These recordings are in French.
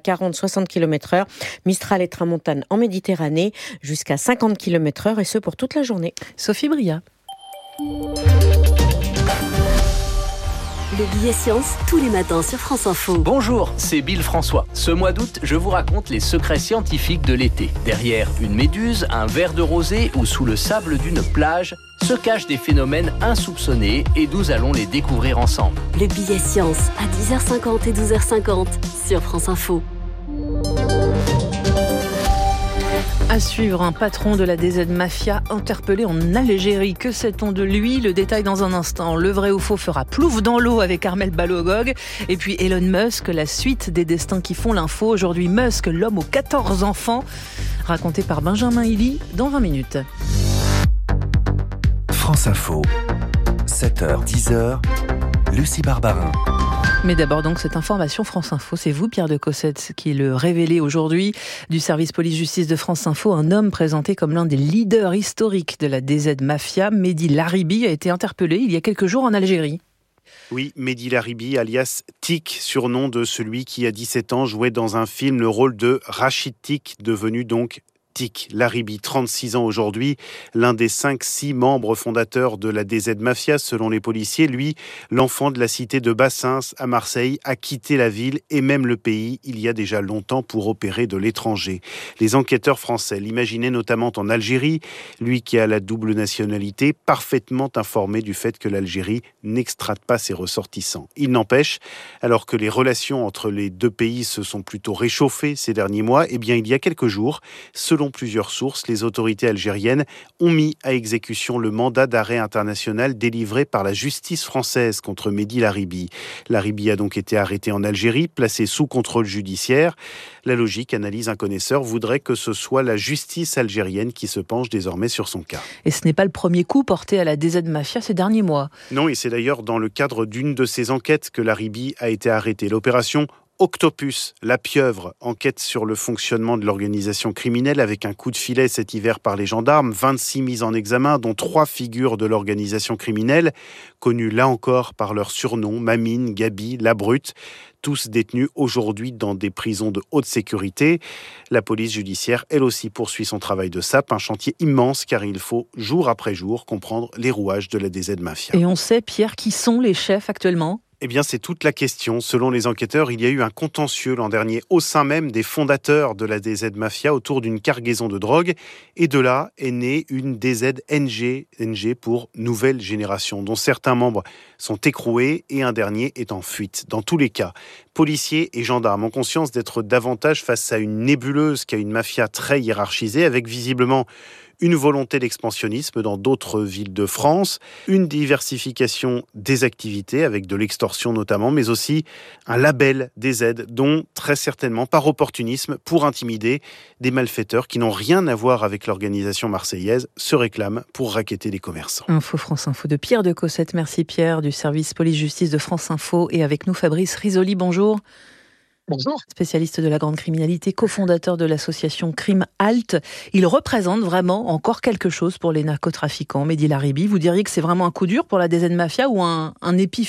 40-60 km/h. Mistral et tramontane en Méditerranée, jusqu'à 50 km/h, et ce pour toute la journée. Sophie Bria. Le billet science, tous les matins sur France Info. Bonjour, c'est Bill François. Ce mois d'août, je vous raconte les secrets scientifiques de l'été. Derrière une méduse, un verre de rosée ou sous le sable d'une plage, se cachent des phénomènes insoupçonnés et nous allons les découvrir ensemble. Le billet science à 10h50 et 12h50 sur France Info. À suivre, un patron de la DZ Mafia interpellé en Algérie. Que sait-on de lui ? Le détail dans un instant. Le vrai ou faux fera plouf dans l'eau avec Armel Balogog. Et puis Elon Musk, la suite des destins qui font l'info. Aujourd'hui, Musk, l'homme aux 14 enfants. Raconté par Benjamin Hilly dans 20 minutes. France Info, 7h, 10h, Lucie Barbarin. Mais d'abord donc cette information France Info, c'est vous Pierre de Cossette qui le révélez aujourd'hui du service police-justice de France Info. Un homme présenté comme l'un des leaders historiques de la DZ Mafia, Mehdi Laribi, a été interpellé il y a quelques jours en Algérie. Oui, Mehdi Laribi, alias Tic, surnom de celui qui à 17 ans jouait dans un film le rôle de Rachid Tic, devenu donc Tic Laribi, 36 ans aujourd'hui, l'un des 5-6 membres fondateurs de la DZ Mafia, selon les policiers. Lui, l'enfant de la cité de Bassins à Marseille, a quitté la ville et même le pays il y a déjà longtemps pour opérer de l'étranger. Les enquêteurs français l'imaginaient notamment en Algérie, lui qui a la double nationalité, parfaitement informé du fait que l'Algérie n'extrade pas ses ressortissants. Il n'empêche, alors que les relations entre les deux pays se sont plutôt réchauffées ces derniers mois, eh bien il y a quelques jours, selon plusieurs sources, les autorités algériennes ont mis à exécution le mandat d'arrêt international délivré par la justice française contre Mehdi Laribi. Laribi a donc été arrêté en Algérie, placé sous contrôle judiciaire. La logique, analyse un connaisseur, voudrait que ce soit la justice algérienne qui se penche désormais sur son cas. Et ce n'est pas le premier coup porté à la DZ Mafia ces derniers mois. Non, et c'est d'ailleurs dans le cadre d'une de ces enquêtes que Laribi a été arrêté. L'opération Octopus, la pieuvre, enquête sur le fonctionnement de l'organisation criminelle avec un coup de filet cet hiver par les gendarmes, 26 mises en examen, dont 3 figures de l'organisation criminelle, connues là encore par leurs surnoms, Mamine, Gabi, La Brute, tous détenus aujourd'hui dans des prisons de haute sécurité. La police judiciaire, elle aussi, poursuit son travail de sape, un chantier immense car il faut, jour après jour, comprendre les rouages de la DZ Mafia. Et on sait, Pierre, qui sont les chefs actuellement ? Eh bien, c'est toute la question. Selon les enquêteurs, il y a eu un contentieux l'an dernier au sein même des fondateurs de la DZ Mafia autour d'une cargaison de drogue. Et de là est née une DZNG, NG pour Nouvelle Génération, dont certains membres sont écroués et un dernier est en fuite. Dans tous les cas, policiers et gendarmes ont conscience d'être davantage face à une nébuleuse qu'à une mafia très hiérarchisée, avec visiblement une volonté d'expansionnisme dans d'autres villes de France, une diversification des activités avec de l'extorsion notamment, mais aussi un label des aides dont très certainement par opportunisme pour intimider des malfaiteurs qui n'ont rien à voir avec l'organisation marseillaise se réclament pour racketter les commerçants. Info France Info de Pierre de Cossette. Merci Pierre du service police-justice de France Info et avec nous Fabrice Risoli. Bonjour. Bonjour. Spécialiste de la grande criminalité, cofondateur de l'association Crime Halt. Il représente vraiment encore quelque chose pour les narcotrafiquants. Mehdi Laribi, vous diriez que c'est vraiment un coup dur pour la DZ Mafia ou un épiphénomène ?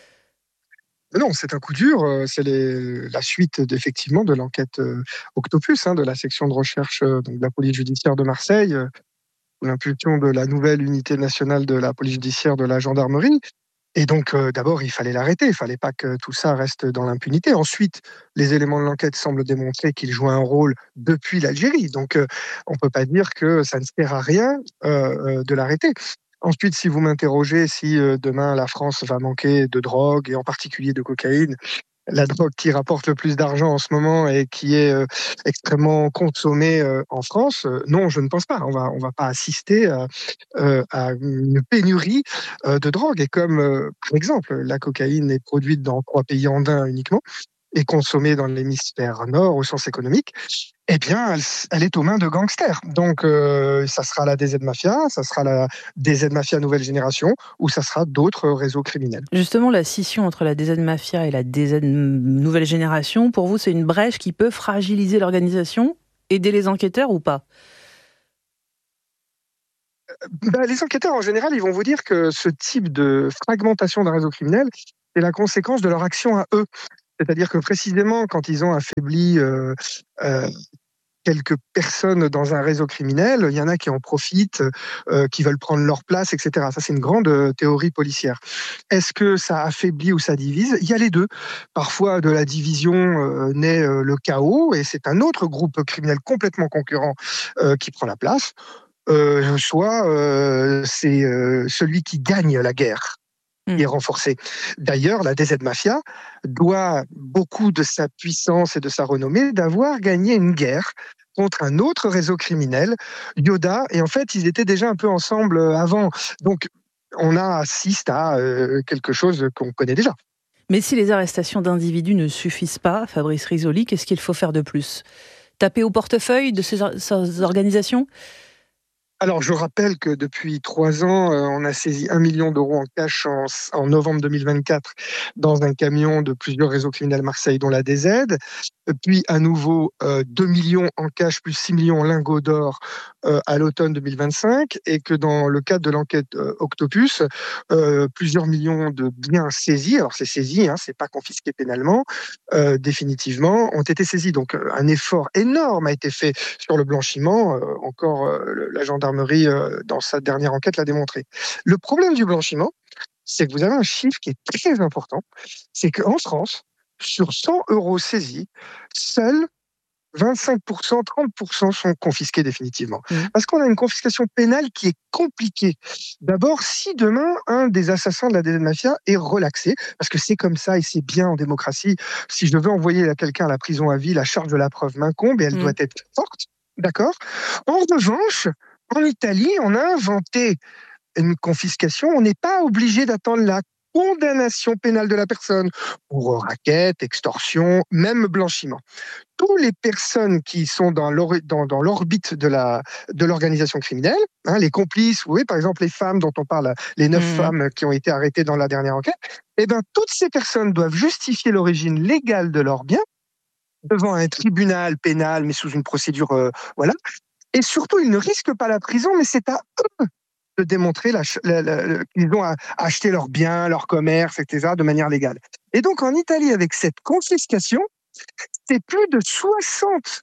Non, c'est un coup dur. C'est la suite effectivement de l'enquête Octopus, de la section de recherche donc de la police judiciaire de Marseille, sous l'impulsion de la nouvelle unité nationale de la police judiciaire de la gendarmerie. Et donc, d'abord, il fallait l'arrêter. Il ne fallait pas que tout ça reste dans l'impunité. Ensuite, les éléments de l'enquête semblent démontrer qu'il joue un rôle depuis l'Algérie. Donc, on ne peut pas dire que ça ne sert à rien de l'arrêter. Ensuite, si vous m'interrogez si demain la France va manquer de drogue, et en particulier de cocaïne, la drogue qui rapporte le plus d'argent en ce moment et qui est extrêmement consommée en France, non, je ne pense pas. On va pas assister à une pénurie de drogue. Et comme, par exemple, la cocaïne est produite dans 3 pays andins uniquement et consommée dans l'hémisphère nord au sens économique, eh bien, elle est aux mains de gangsters. Donc, ça sera la DZ Mafia, ça sera la DZ Mafia Nouvelle Génération, ou ça sera d'autres réseaux criminels. Justement, la scission entre la DZ Mafia et la DZ Nouvelle Génération, pour vous, c'est une brèche qui peut fragiliser l'organisation, aider les enquêteurs ou pas ? Les enquêteurs, en général, ils vont vous dire que ce type de fragmentation d'un réseau criminel est la conséquence de leur action à eux. C'est-à-dire que précisément quand ils ont affaibli quelques personnes dans un réseau criminel, il y en a qui en profitent, qui veulent prendre leur place, etc. Ça, c'est une grande théorie policière. Est-ce que ça affaiblit ou ça divise ? Il y a les deux. Parfois, de la division naît le chaos, et c'est un autre groupe criminel complètement concurrent qui prend la place. Soit c'est celui qui gagne la guerre qui est renforcé. D'ailleurs, la DZ Mafia doit beaucoup de sa puissance et de sa renommée d'avoir gagné une guerre contre un autre réseau criminel, Yoda, et en fait, ils étaient déjà un peu ensemble avant. Donc, on assiste à quelque chose qu'on connaît déjà. Mais si les arrestations d'individus ne suffisent pas, Fabrice Risoli, qu'est-ce qu'il faut faire de plus ? Taper au portefeuille de ces organisations ? Alors, je rappelle que depuis 3 ans, on a saisi 1 million d'euros en cash en novembre 2024 dans un camion de plusieurs réseaux criminels Marseille, dont la DZ. Puis, à nouveau, 2 millions en cash plus 6 millions en lingots d'or à l'automne 2025. Et que dans le cadre de l'enquête Octopus, plusieurs millions de biens saisis, alors c'est saisi, c'est pas confisqué pénalement, définitivement, ont été saisis. Donc, un effort énorme a été fait sur le blanchiment. Encore la gendarmerie, dans sa dernière enquête, l'a démontré. Le problème du blanchiment, c'est que vous avez un chiffre qui est très important, c'est qu'en France, sur 100 euros saisis, seuls 25%, 30% sont confisqués définitivement. Parce qu'on a une confiscation pénale qui est compliquée. D'abord, si demain, un des assassins de la DZ Mafia est relaxé, parce que c'est comme ça et c'est bien en démocratie, si je veux envoyer quelqu'un à la prison à vie, la charge de la preuve m'incombe et elle doit être forte, d'accord ? En revanche, en Italie, on a inventé une confiscation. On n'est pas obligé d'attendre la condamnation pénale de la personne pour racket, extorsion, même blanchiment. Toutes les personnes qui sont dans l'orbite de l'organisation criminelle, les complices, oui, par exemple les femmes dont on parle, les 9 femmes qui ont été arrêtées dans la dernière enquête, toutes ces personnes doivent justifier l'origine légale de leurs biens devant un tribunal pénal, mais sous une procédure, voilà. Et surtout, ils ne risquent pas la prison, mais c'est à eux de démontrer qu'ils ont acheté leurs biens, leur commerce, etc., de manière légale. Et donc, en Italie, avec cette confiscation, c'est plus de 60%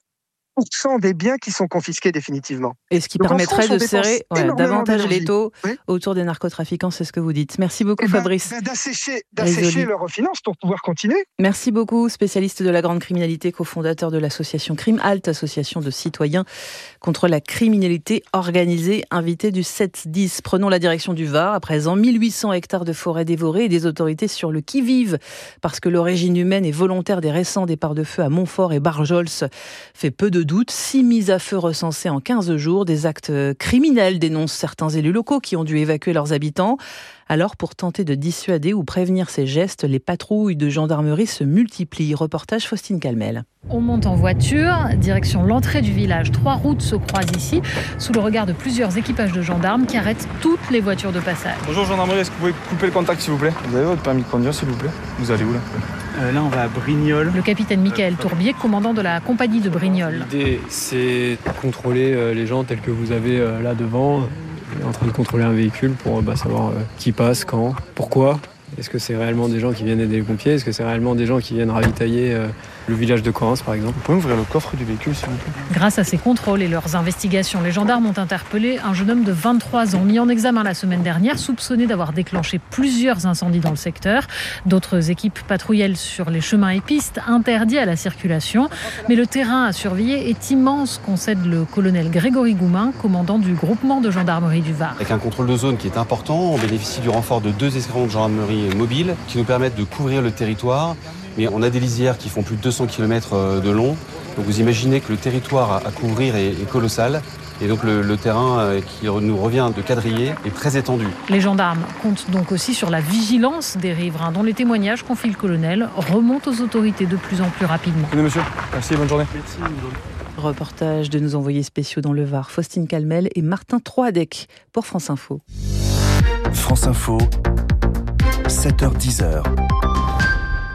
des biens qui sont confisqués définitivement. Et ce qui permettrait de serrer davantage les taux autour des narcotrafiquants, c'est ce que vous dites. Merci beaucoup, Fabrice. D'assécher leurs finances pour pouvoir continuer. Merci beaucoup, spécialiste de la grande criminalité, cofondateur de l'association Crime Halt, association de citoyens contre la criminalité organisée, invité du 7-10. Prenons la direction du Var. À présent, 1800 hectares de forêt dévorés et des autorités sur le qui-vive, parce que l'origine humaine et volontaire des récents départs de feu à Montfort et Barjols fait peu de doute. 6 mises à feu recensées en 15 jours, des actes criminels, dénoncent certains élus locaux qui ont dû évacuer leurs habitants. Alors, pour tenter de dissuader ou prévenir ces gestes, les patrouilles de gendarmerie se multiplient. Reportage Faustine Calmel. On monte en voiture, direction l'entrée du village. 3 routes se croisent ici, sous le regard de plusieurs équipages de gendarmes qui arrêtent toutes les voitures de passage. Bonjour gendarmerie, est-ce que vous pouvez couper le contact s'il vous plaît ? Vous avez votre permis de conduire s'il vous plaît ? Vous allez où là ? Là on va à Brignoles. Le capitaine Michael Tourbier, commandant de la compagnie de Brignoles. L'idée c'est de contrôler les gens tels que vous avez là devant. On est en train de contrôler un véhicule pour savoir qui passe, quand, pourquoi. Est-ce que c'est réellement des gens qui viennent aider les pompiers ? Est-ce que c'est réellement des gens qui viennent ravitailler le village de Correns, par exemple ? Vous pouvez ouvrir le coffre du véhicule, s'il vous plaît ? Grâce à ces contrôles et leurs investigations, les gendarmes ont interpellé un jeune homme de 23 ans, mis en examen la semaine dernière, soupçonné d'avoir déclenché plusieurs incendies dans le secteur. D'autres équipes patrouillent sur les chemins et pistes interdits à la circulation. Mais le terrain à surveiller est immense, concède le colonel Grégory Goumin, commandant du groupement de gendarmerie du Var. Avec un contrôle de zone qui est important, on bénéficie du renfort de 2 escadrons de gendarmerie mobiles qui nous permettent de couvrir le territoire. Mais on a des lisières qui font plus de 200 km de long. Donc vous imaginez que le territoire à couvrir est colossal. Et donc le terrain qui nous revient de quadriller est très étendu. Les gendarmes comptent donc aussi sur la vigilance des riverains, dont les témoignages, confie le colonel, remontent aux autorités de plus en plus rapidement. Tenez monsieur, merci, bonne journée. Merci. Reportage de nos envoyés spéciaux dans le Var, Faustine Calmel et Martin Troadec pour France Info. France Info, 7h-10h.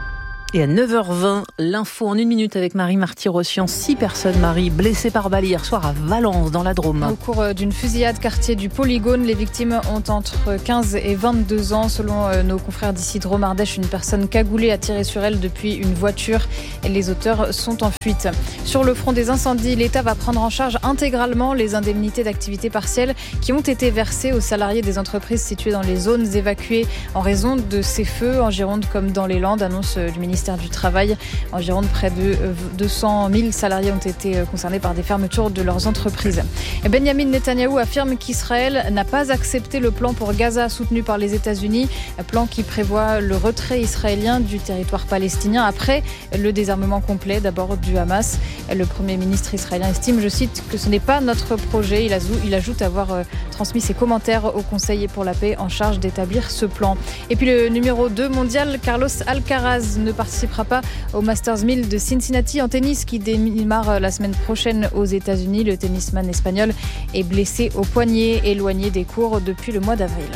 Et à 9h20, l'info en 1 minute avec Marie Marty-Rossian. 6 personnes, Marie, blessées par balle hier soir à Valence, dans la Drôme. Au cours d'une fusillade quartier du Polygone, les victimes ont entre 15 et 22 ans. Selon nos confrères d'ici Drôme Ardèche, une personne cagoulée a tiré sur elle depuis une voiture. Et les auteurs sont en fuite. Sur le front des incendies, l'État va prendre en charge intégralement les indemnités d'activité partielle qui ont été versées aux salariés des entreprises situées dans les zones évacuées en raison de ces feux en Gironde comme dans les Landes, annonce du ministère du Travail. En Gironde, près de 200 000 salariés ont été concernés par des fermetures de leurs entreprises. Et Benjamin Netanyahou affirme qu'Israël n'a pas accepté le plan pour Gaza soutenu par les États-Unis, un plan qui prévoit le retrait israélien du territoire palestinien après le désarmement complet d'abord du Hamas. Le Premier ministre israélien estime, je cite, que ce n'est pas notre projet. Il ajoute avoir transmis ses commentaires au Conseil pour la paix en charge d'établir ce plan. Et puis le numéro 2 mondial, Carlos Alcaraz, ne participera pas au Masters 1000 de Cincinnati en tennis qui démarre la semaine prochaine aux États-Unis. Le tennisman espagnol est blessé au poignet, éloigné des cours depuis le mois d'avril.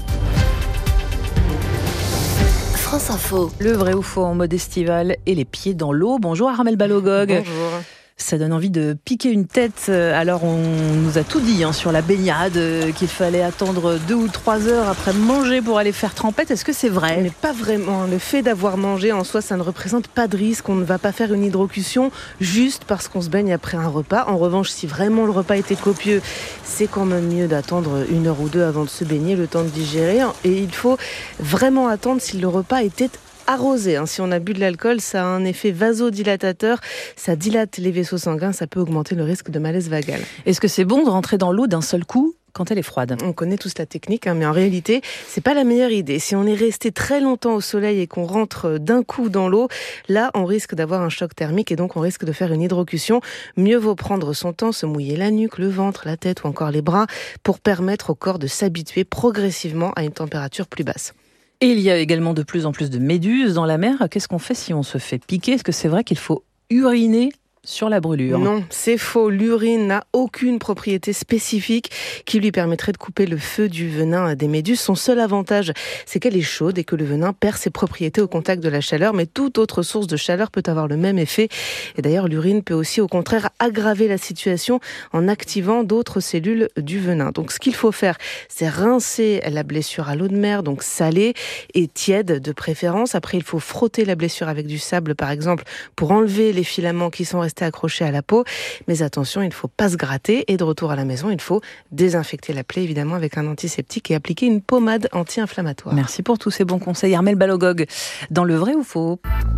France Info. Le vrai ou faux en mode estival et les pieds dans l'eau. Bonjour Armel Balogog. Bonjour. Ça donne envie de piquer une tête. Alors on nous a tout dit sur la baignade, qu'il fallait attendre 2 ou 3 heures après manger pour aller faire trempette. Est-ce que c'est vrai ? Mais pas vraiment. Le fait d'avoir mangé en soi, ça ne représente pas de risque. On ne va pas faire une hydrocution juste parce qu'on se baigne après un repas. En revanche, si vraiment le repas était copieux, c'est quand même mieux d'attendre 1 heure ou 2 avant de se baigner, le temps de digérer. Et il faut vraiment attendre si le repas était arrosé. Si on a bu de l'alcool, ça a un effet vasodilatateur, ça dilate les vaisseaux sanguins, ça peut augmenter le risque de malaise vagal. Est-ce que c'est bon de rentrer dans l'eau d'un seul coup quand elle est froide ? On connaît tous la technique, mais en réalité, c'est pas la meilleure idée. Si on est resté très longtemps au soleil et qu'on rentre d'un coup dans l'eau, là, on risque d'avoir un choc thermique et donc on risque de faire une hydrocution. Mieux vaut prendre son temps, se mouiller la nuque, le ventre, la tête ou encore les bras pour permettre au corps de s'habituer progressivement à une température plus basse. Et il y a également de plus en plus de méduses dans la mer. Qu'est-ce qu'on fait si on se fait piquer ? Est-ce que c'est vrai qu'il faut uriner sur la brûlure ? Non, c'est faux. L'urine n'a aucune propriété spécifique qui lui permettrait de couper le feu du venin des méduses. Son seul avantage, c'est qu'elle est chaude et que le venin perd ses propriétés au contact de la chaleur. Mais toute autre source de chaleur peut avoir le même effet. Et d'ailleurs, l'urine peut aussi, au contraire, aggraver la situation en activant d'autres cellules du venin. Donc, ce qu'il faut faire, c'est rincer la blessure à l'eau de mer, donc salée et tiède de préférence. Après, il faut frotter la blessure avec du sable, par exemple, pour enlever les filaments qui sont restés accroché à la peau. Mais attention, il ne faut pas se gratter. Et de retour à la maison, il faut désinfecter la plaie, évidemment, avec un antiseptique et appliquer une pommade anti-inflammatoire. Merci pour tous ces bons conseils. Armel Balogog, dans le vrai ou faux ?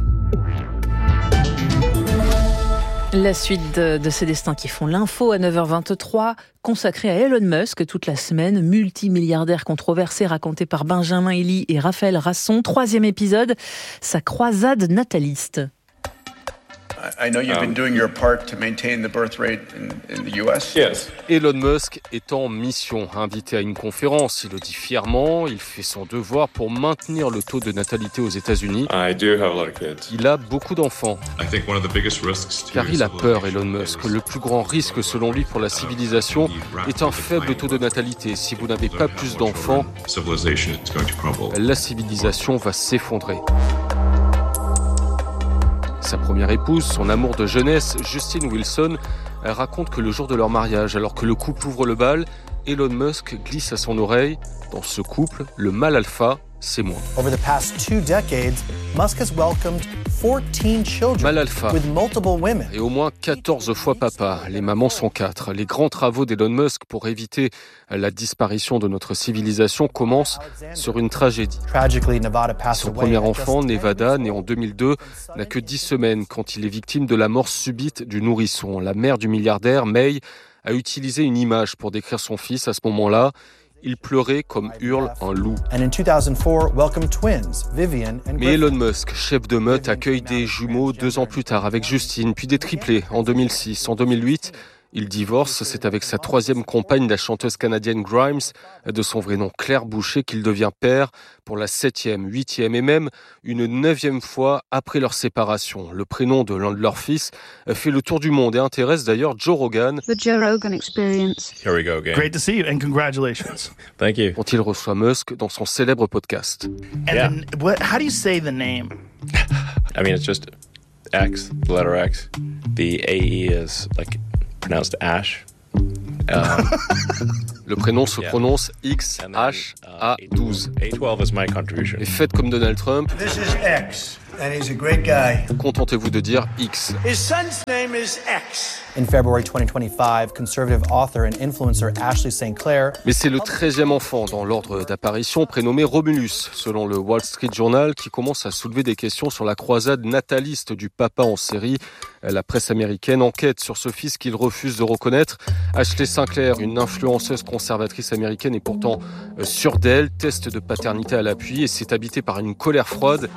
La suite de ces destins qui font l'info à 9h23, consacrée à Elon Musk toute la semaine, multimilliardaire controversé raconté par Benjamin Elie et Raphaël Rasson. 3e épisode, sa croisade nataliste. I know you've been doing your part to maintain the birth rate in the US. Yes. Elon Musk est en mission. Invité à une conférence, il le dit fièrement, il fait son devoir pour maintenir le taux de natalité aux États-Unis. I do have a lot of kids. Il a beaucoup d'enfants. I think one of the biggest risks car il a peur, Elon Musk. Le plus grand risque, selon lui, pour la civilisation est un faible taux de natalité. Si vous n'avez pas plus d'enfants, la civilisation va s'effondrer. Sa première épouse, son amour de jeunesse, Justine Wilson, raconte que le jour de leur mariage, alors que le couple ouvre le bal, Elon Musk glisse à son oreille « Dans ce couple, le mâle alpha, c'est moi ». Over the past 2 decades, Musk has welcomed 14 children mâle alpha with multiple women. Et au moins 14 fois papa. Les mamans sont 4. Les grands travaux d'Elon Musk pour éviter la disparition de notre civilisation commencent sur une tragédie. Son premier enfant, Nevada, né en 2002, n'a que 10 semaines quand il est victime de la mort subite du nourrisson. La mère du milliardaire, May, a utilisé une image pour décrire son fils à ce moment-là. Il pleurait comme hurle un loup. Mais Elon Musk, chef de meute, accueille des jumeaux 2 ans plus tard avec Justine, puis des triplés en 2006. En 2008, il divorce. C'est avec sa 3e compagne, la chanteuse canadienne Grimes, de son vrai nom Claire Boucher, qu'il devient père pour la 7e, 8e et même une 9e fois après leur séparation. Le prénom de l'un de leurs fils fait le tour du monde et intéresse d'ailleurs Joe Rogan. The Joe Rogan Experience. Here we go again. Great to see you and congratulations. Thank you. Dont il reçoit Musk dans son célèbre podcast. And then, how do you say the name? I mean, it's just X, the letter X. The AE is like pronounced Ash. Le prénom se prononce X-H-A-12. A12 is my contribution. Et faites comme Donald Trump. This is X, and he's a great guy. Contentez-vous de dire X. His son's name is X. In February 2025, conservative author and influencer Ashley St. Clair. Mais c'est le 13e enfant dans l'ordre d'apparition, prénommé Romulus, selon le Wall Street Journal, qui commence à soulever des questions sur la croisade nataliste du papa en série. La presse américaine enquête sur ce fils qu'il refuse de reconnaître. Ashley St. Clair, une influenceuse conservatrice américaine, est pourtant sûre d'elle, test de paternité à l'appui et s'est habitée par une colère froide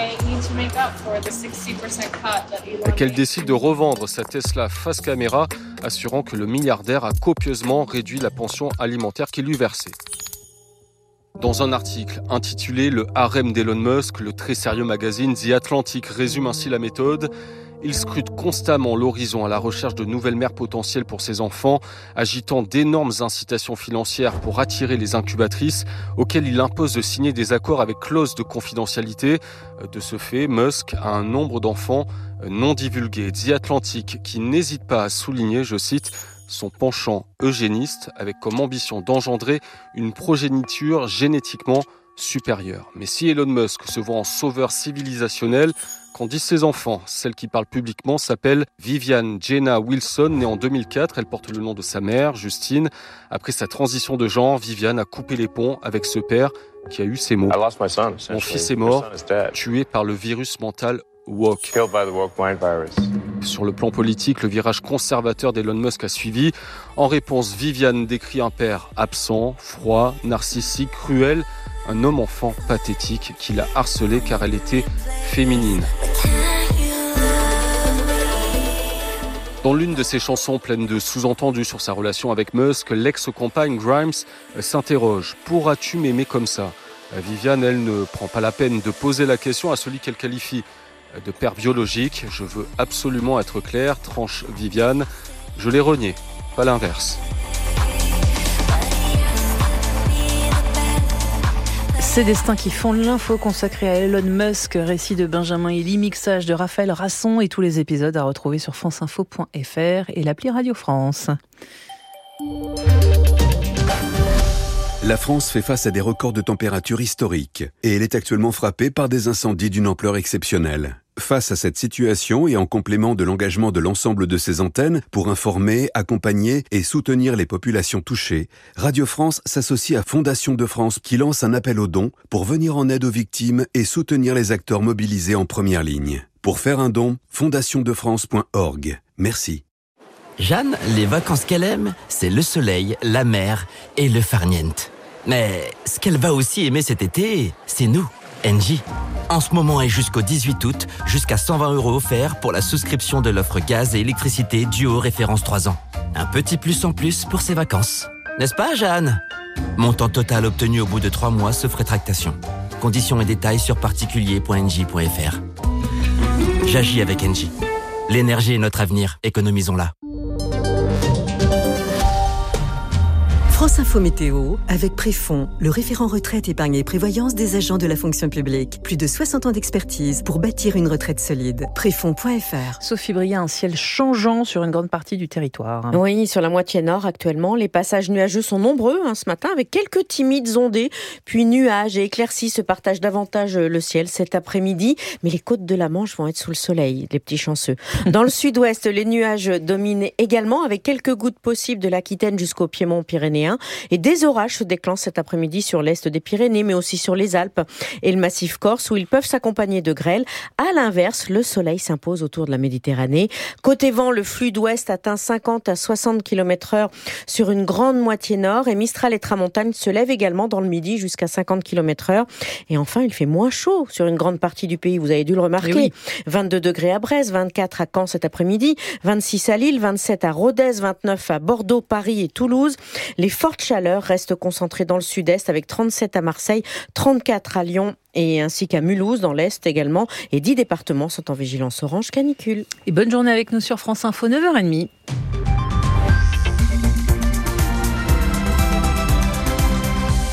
qu'elle décide de revendre sa Tesla face caméra, assurant que le milliardaire a copieusement réduit la pension alimentaire qu'il lui versait. Dans un article intitulé « Le harem d'Elon Musk », le très sérieux magazine The Atlantic résume ainsi la méthode. Il scrute constamment l'horizon à la recherche de nouvelles mères potentielles pour ses enfants, agitant d'énormes incitations financières pour attirer les incubatrices, auxquelles il impose de signer des accords avec clause de confidentialité. De ce fait, Musk a un nombre d'enfants non divulgués. The Atlantic, qui n'hésite pas à souligner, je cite, son penchant eugéniste, avec comme ambition d'engendrer une progéniture génétiquement supérieure. Mais si Elon Musk se voit en sauveur civilisationnel, qu'en disent ses enfants? Celle qui parle publiquement s'appelle Vivian Jenna Wilson, née en 2004. Elle porte le nom de sa mère, Justine. Après sa transition de genre, Vivian a coupé les ponts avec ce père qui a eu ces mots. Mon fils est mort, tué par le virus mental woke. Sur le plan politique, le virage conservateur d'Elon Musk a suivi. En réponse, Vivian décrit un père absent, froid, narcissique, cruel, un homme-enfant pathétique qui l'a harcelée car elle était féminine. Dans l'une de ses chansons pleines de sous-entendus sur sa relation avec Musk, l'ex-compagne Grimes s'interroge « Pourras-tu m'aimer comme ça ?» Vivian, elle, ne prend pas la peine de poser la question à celui qu'elle qualifie de père biologique. « Je veux absolument être clair », tranche Vivian. « Je l'ai renié, pas l'inverse. » Ces destins qui font l'info consacrée à Elon Musk, récit de Benjamin Elie, mixage de Raphaël Rasson et tous les épisodes à retrouver sur franceinfo.fr et l'appli Radio France. La France fait face à des records de température historiques et elle est actuellement frappée par des incendies d'une ampleur exceptionnelle. Face à cette situation et en complément de l'engagement de l'ensemble de ses antennes pour informer, accompagner et soutenir les populations touchées, Radio France s'associe à Fondation de France qui lance un appel aux dons pour venir en aide aux victimes et soutenir les acteurs mobilisés en première ligne. Pour faire un don, fondationdefrance.org. Merci. Jeanne, les vacances qu'elle aime, c'est le soleil, la mer et le farniente. Mais ce qu'elle va aussi aimer cet été, c'est nous, Engie. En ce moment et jusqu'au 18 août, jusqu'à 120 € offerts pour la souscription de l'offre gaz et électricité Duo référence 3 ans. Un petit plus en plus pour ses vacances. N'est-ce pas, Jeanne? Montant total obtenu au bout de 3 mois sauf rétractation. Conditions et détails sur particulier.engie.fr. J'agis avec Engie. L'énergie est notre avenir, économisons-la. France Info Météo, avec Préfond, le référent retraite, épargne et prévoyance des agents de la fonction publique. Plus de 60 ans d'expertise pour bâtir une retraite solide. Préfond.fr. Sophie Bria, un ciel changeant sur une grande partie du territoire. Oui, sur la moitié nord actuellement, les passages nuageux sont nombreux ce matin, avec quelques timides ondées. Puis nuages et éclaircies se partagent davantage le ciel cet après-midi. Mais les côtes de la Manche vont être sous le soleil, les petits chanceux. Dans le sud-ouest, les nuages dominent également, avec quelques gouttes possibles de l'Aquitaine jusqu'au Piémont pyrénéen. Et des orages se déclenchent cet après-midi sur l'est des Pyrénées, mais aussi sur les Alpes et le massif corse, où ils peuvent s'accompagner de grêle. À l'inverse, le soleil s'impose autour de la Méditerranée. Côté vent, le flux d'ouest atteint 50 à 60 km/h sur une grande moitié nord, et Mistral et Tramontane se lèvent également dans le midi jusqu'à 50 km/h. Et enfin, il fait moins chaud sur une grande partie du pays, vous avez dû le remarquer. Oui. 22 degrés à Brest, 24 à Caen cet après-midi, 26 à Lille, 27 à Rodez, 29 à Bordeaux, Paris et Toulouse. Les forte chaleur reste concentrée dans le sud-est, avec 37 à Marseille, 34 à Lyon et ainsi qu'à Mulhouse dans l'est également. Et 10 départements sont en vigilance orange canicule. Et bonne journée avec nous sur France Info, 9h30.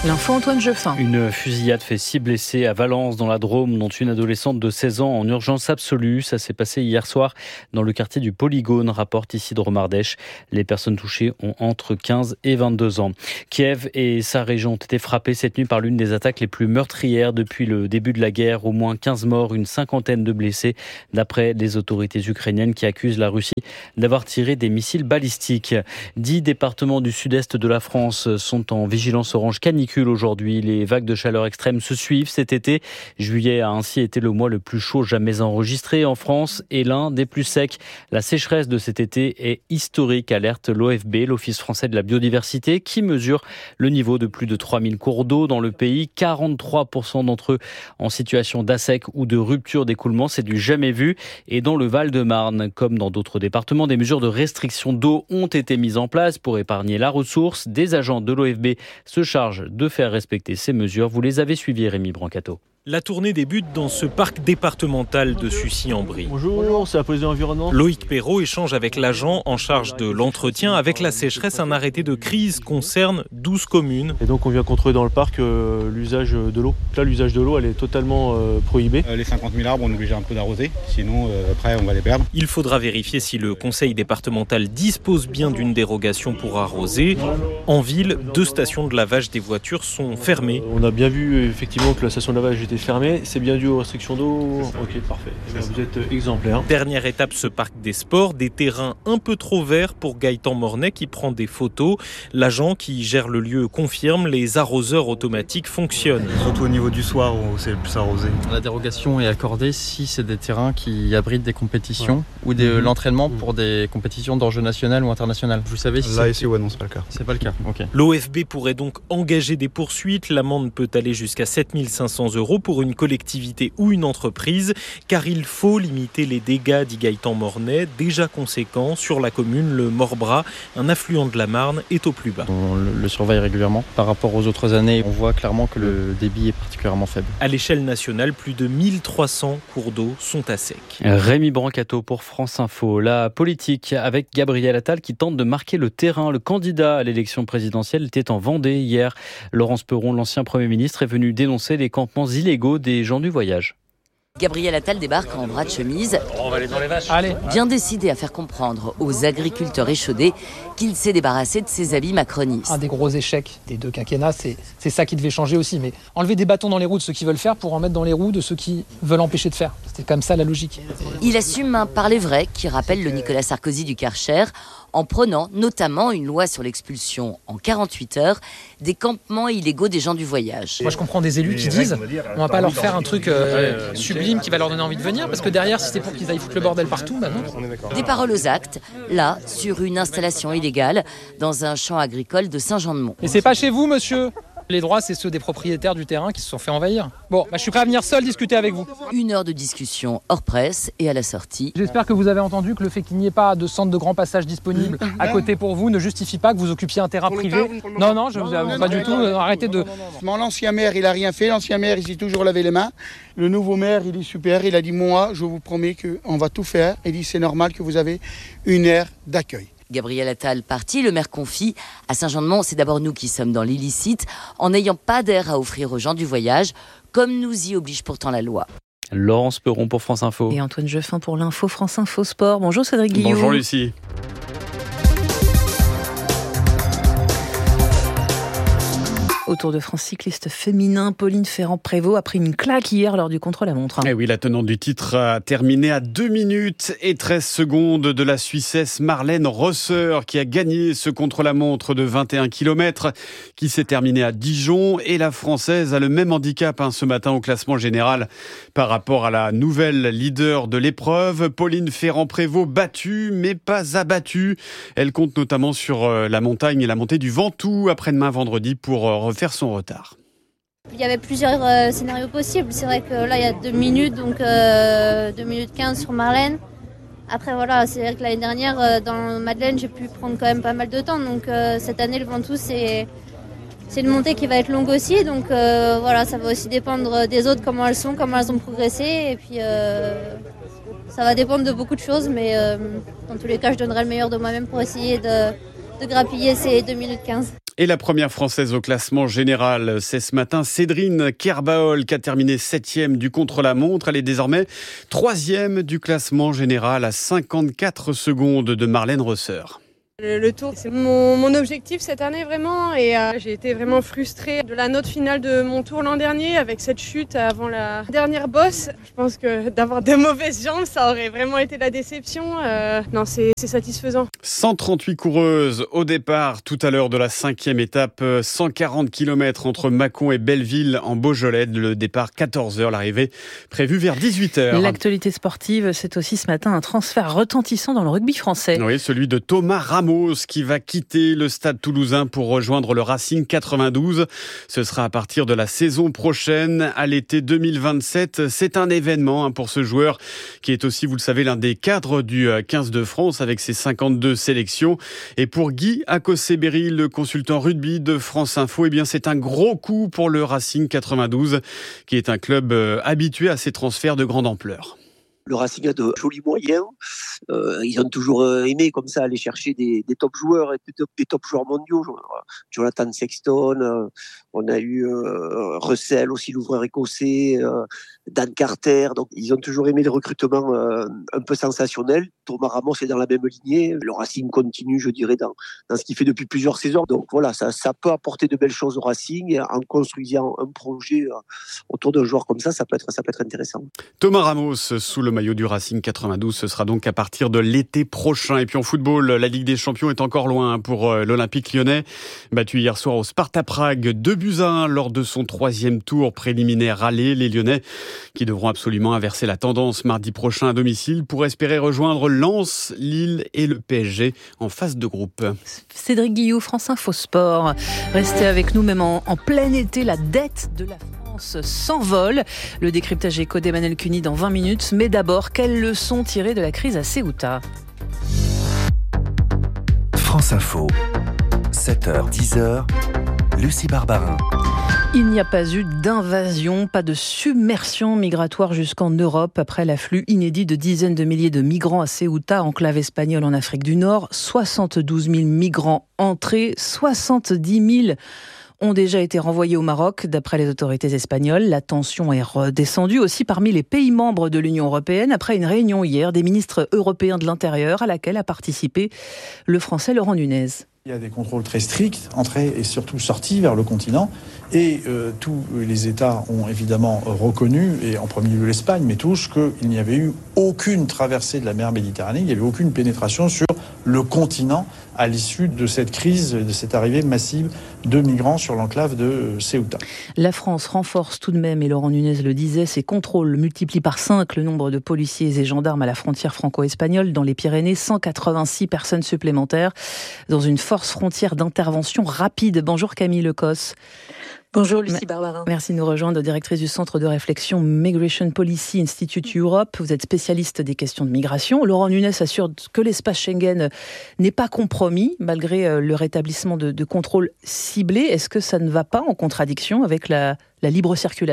L'info Antoine Jeffin. Une fusillade fait 6 blessés à Valence dans la Drôme, dont une adolescente de 16 ans en urgence absolue. Ça s'est passé hier soir dans le quartier du Polygone, rapporte Isidro Mardèche. Les personnes touchées ont entre 15 et 22 ans. Kiev et sa région ont été frappées cette nuit par l'une des attaques les plus meurtrières depuis le début de la guerre. Au moins 15 morts, une cinquantaine de blessés, d'après les autorités ukrainiennes qui accusent la Russie d'avoir tiré des missiles balistiques. 10 départements du sud-est de la France sont en vigilance orange canicule aujourd'hui. Les vagues de chaleur extrême se suivent cet été. Juillet a ainsi été le mois le plus chaud jamais enregistré en France et l'un des plus secs. La sécheresse de cet été est historique, alerte l'OFB, l'Office français de la biodiversité, qui mesure le niveau de plus de 3000 cours d'eau dans le pays. 43% d'entre eux en situation d'assec ou de rupture d'écoulement. C'est du jamais vu. Et dans le Val-de-Marne, comme dans d'autres départements, des mesures de restriction d'eau ont été mises en place pour épargner la ressource. Des agents de l'OFB se chargent de faire respecter ces mesures. Vous les avez suivies, Rémi Brancato. La tournée débute dans ce parc départemental de Sucy-en-Brie. Bonjour, c'est la police de l'environnement. Loïc Perrault échange avec l'agent en charge de l'entretien. Avec la sécheresse, un arrêté de crise concerne 12 communes. Et donc on vient contrôler dans le parc l'usage de l'eau. Là, l'usage de l'eau, elle est totalement prohibée. Les 50 000 arbres, on est obligé un peu d'arroser, sinon après on va les perdre. Il faudra vérifier si le conseil départemental dispose bien d'une dérogation pour arroser. En ville, 2 stations de lavage des voitures sont fermées. On a bien vu effectivement que la station de lavage était fermée. C'est bien dû aux restrictions d'eau. Ok, parfait. Vous êtes exemplaire. Dernière étape, ce parc des sports, des terrains un peu trop verts pour Gaëtan Mornay qui prend des photos. L'agent qui gère le lieu confirme, les arroseurs automatiques fonctionnent. Surtout au niveau du soir où c'est le plus arrosé. La dérogation est accordée si c'est des terrains qui abritent des compétitions ou de l'entraînement pour des compétitions d'enjeu national ou international. Vous savez si là ici, ouais, non, c'est pas le cas. C'est pas le cas. Ok. L'OFB pourrait donc engager des poursuites. L'amende peut aller jusqu'à 7 500 € pour une collectivité ou une entreprise, car il faut limiter les dégâts, dit Gaëtan Mornay, déjà conséquents sur la commune. Le Morbras, un affluent de la Marne, est au plus bas. On le surveille régulièrement. Par rapport aux autres années, on voit clairement que le débit est particulièrement faible. À l'échelle nationale, plus de 1300 cours d'eau sont à sec. Rémi Brancato pour France Info. La politique avec Gabriel Attal qui tente de marquer le terrain. Le candidat à l'élection présidentielle était en Vendée hier. Laurence Perron, l'ancien Premier ministre, est venu dénoncer les campements illégaux des gens du voyage. Gabriel Attal débarque en bras de chemise. On va aller dans les vaches. Allez. Bien décidé à faire comprendre aux agriculteurs échaudés qu'il s'est débarrassé de ses habits macronistes. Un des gros échecs des 2 quinquennats, c'est ça qui devait changer aussi. Mais enlever des bâtons dans les roues de ceux qui veulent faire pour en mettre dans les roues de ceux qui veulent empêcher de faire. C'était comme ça la logique. Il assume un parler vrai qui rappelle le Nicolas Sarkozy du Karcher, en prenant notamment une loi sur l'expulsion en 48 heures des campements illégaux des gens du voyage. Moi je comprends des élus qui disent on va pas leur faire un truc sublime qui va leur donner envie de venir, parce que derrière si c'est pour qu'ils aillent foutre le bordel partout, bah non. Des paroles aux actes, là, sur une installation illégale dans un champ agricole de Saint-Jean-de-Mont. Et c'est pas chez vous, monsieur ? Les droits, c'est ceux des propriétaires du terrain qui se sont fait envahir. Bon, je suis prêt à venir seul discuter avec vous. 1 heure de discussion hors presse et à la sortie. J'espère que vous avez entendu que le fait qu'il n'y ait pas de centre de grand passage disponible à côté pour vous ne justifie pas que vous occupiez un terrain privé. Non, je vous avoue pas du tout. Arrêtez de... L'ancien maire, il a rien fait. L'ancien maire, il s'est toujours lavé les mains. Le nouveau maire, il est super. Il a dit, moi, je vous promets qu'on va tout faire. Il dit, c'est normal que vous avez une aire d'accueil. Gabriel Attal parti, le maire confie à Saint-Jean-de-Mont, c'est d'abord nous qui sommes dans l'illicite, en n'ayant pas d'air à offrir aux gens du voyage, comme nous y oblige pourtant la loi. Laurence Perron pour France Info. Et Antoine Jeffin pour l'info France Info Sport. Bonjour Cédric Guillaume. Bonjour Lucie. Au Tour de France cycliste féminin, Pauline Ferrand-Prévot a pris une claque hier lors du contre-la-montre. Et oui, la tenante du titre a terminé à 2 minutes et 13 secondes de la Suissesse Marlène Rosser qui a gagné ce contre-la-montre de 21 km qui s'est terminé à Dijon. Et la Française a le même handicap ce matin au classement général par rapport à la nouvelle leader de l'épreuve. Pauline Ferrand-Prévot battue mais pas abattue. Elle compte notamment sur la montagne et la montée du Ventoux après-demain vendredi pour refaire son retard. Il y avait plusieurs scénarios possibles. C'est vrai que là, il y a 2 minutes, donc 2 minutes 15 sur Marlène. Après, voilà, c'est vrai que l'année dernière, dans Madeleine, j'ai pu prendre quand même pas mal de temps. Donc cette année, le Ventoux, c'est une montée qui va être longue aussi. Donc voilà, ça va aussi dépendre des autres, comment elles ont progressé. Et puis, ça va dépendre de beaucoup de choses. Mais dans tous les cas, je donnerai le meilleur de moi-même pour essayer de grappiller ces 2 minutes 15. Et la première française au classement général, c'est ce matin Cédrine Kerbaol qui a terminé 7e du contre-la-montre. Elle est désormais 3e du classement général à 54 secondes de Marlène Rosser. Le tour, c'est mon objectif cette année vraiment et j'ai été vraiment frustrée de la note finale de mon tour l'an dernier avec cette chute avant la dernière bosse. Je pense que d'avoir de mauvaises jambes, ça aurait vraiment été la déception. Non, c'est satisfaisant. 138 coureuses au départ tout à l'heure de la 5e étape, 140 km entre Mâcon et Belleville en Beaujolais. Le départ 14h, l'arrivée prévue vers 18h. L'actualité sportive, c'est aussi ce matin un transfert retentissant dans le rugby français. Oui, celui de Thomas Ramos qui va quitter le stade toulousain pour rejoindre le Racing 92. Ce sera à partir de la saison prochaine, à l'été 2027. C'est un événement pour ce joueur qui est aussi, vous le savez, l'un des cadres du 15 de France avec ses 52 sélections. Et pour Guy Akoseberi, le consultant rugby de France Info, eh bien c'est un gros coup pour le Racing 92 qui est un club habitué à ces transferts de grande ampleur. Le Racing a de jolis moyens. Ils ont toujours aimé comme ça aller chercher des top joueurs, des top joueurs mondiaux. Jonathan Sexton, on a eu Russell aussi, l'ouvreur écossais, Dan Carter. Donc ils ont toujours aimé des recrutements un peu sensationnels. Thomas Ramos est dans la même lignée. Le Racing continue, je dirais, dans ce qu'il fait depuis plusieurs saisons. Donc voilà, ça peut apporter de belles choses au Racing en construisant un projet autour d'un joueur comme ça. Ça peut être intéressant. Thomas Ramos sous le maillot du Racing 92, ce sera donc à partir de l'été prochain. Et puis en football, la Ligue des Champions est encore loin pour l'Olympique lyonnais. Battu hier soir au Sparta Prague 2-1 lors de son 3e tour préliminaire aller. Les Lyonnais qui devront absolument inverser la tendance mardi prochain à domicile pour espérer rejoindre Lens, Lille et le PSG en phase de groupe. Cédric Guillou, France Info Sport. Restez avec nous même en plein été, la dette de la France s'envole. Le décryptage éco d'Emmanuel Cuny dans 20 minutes. Mais d'abord, quelles leçons tirées de la crise à Ceuta ? France Info, 7h, 10h, Lucie Barbarin. Il n'y a pas eu d'invasion, pas de submersion migratoire jusqu'en Europe après l'afflux inédit de dizaines de milliers de migrants à Ceuta, enclave espagnole en Afrique du Nord. 72 000 migrants entrés, 70 000 ont déjà été renvoyés au Maroc, d'après les autorités espagnoles. La tension est redescendue aussi parmi les pays membres de l'Union européenne après une réunion hier des ministres européens de l'Intérieur à laquelle a participé le Français Laurent Nunez. Il y a des contrôles très stricts, entrée et surtout sortie vers le continent. Et tous les États ont évidemment reconnu, et en premier lieu l'Espagne, mais tous, qu'il n'y avait eu aucune traversée de la mer Méditerranée, il n'y avait aucune pénétration sur le continent à l'issue de cette crise, de cette arrivée massive de migrants sur l'enclave de Ceuta. La France renforce tout de même, et Laurent Nunez le disait, ses contrôles multiplient par 5 le nombre de policiers et gendarmes à la frontière franco-espagnole. Dans les Pyrénées, 186 personnes supplémentaires dans une force frontière d'intervention rapide. Bonjour Camille Lecosse. Bonjour Lucie Barbarin. Merci de nous rejoindre, directrice du Centre de réflexion Migration Policy Institute Europe. Vous êtes spécialiste des questions de migration. Laurent Nunez assure que l'espace Schengen n'est pas compromis malgré le rétablissement de contrôles ciblés. Est-ce que ça ne va pas en contradiction avec la libre circulation ?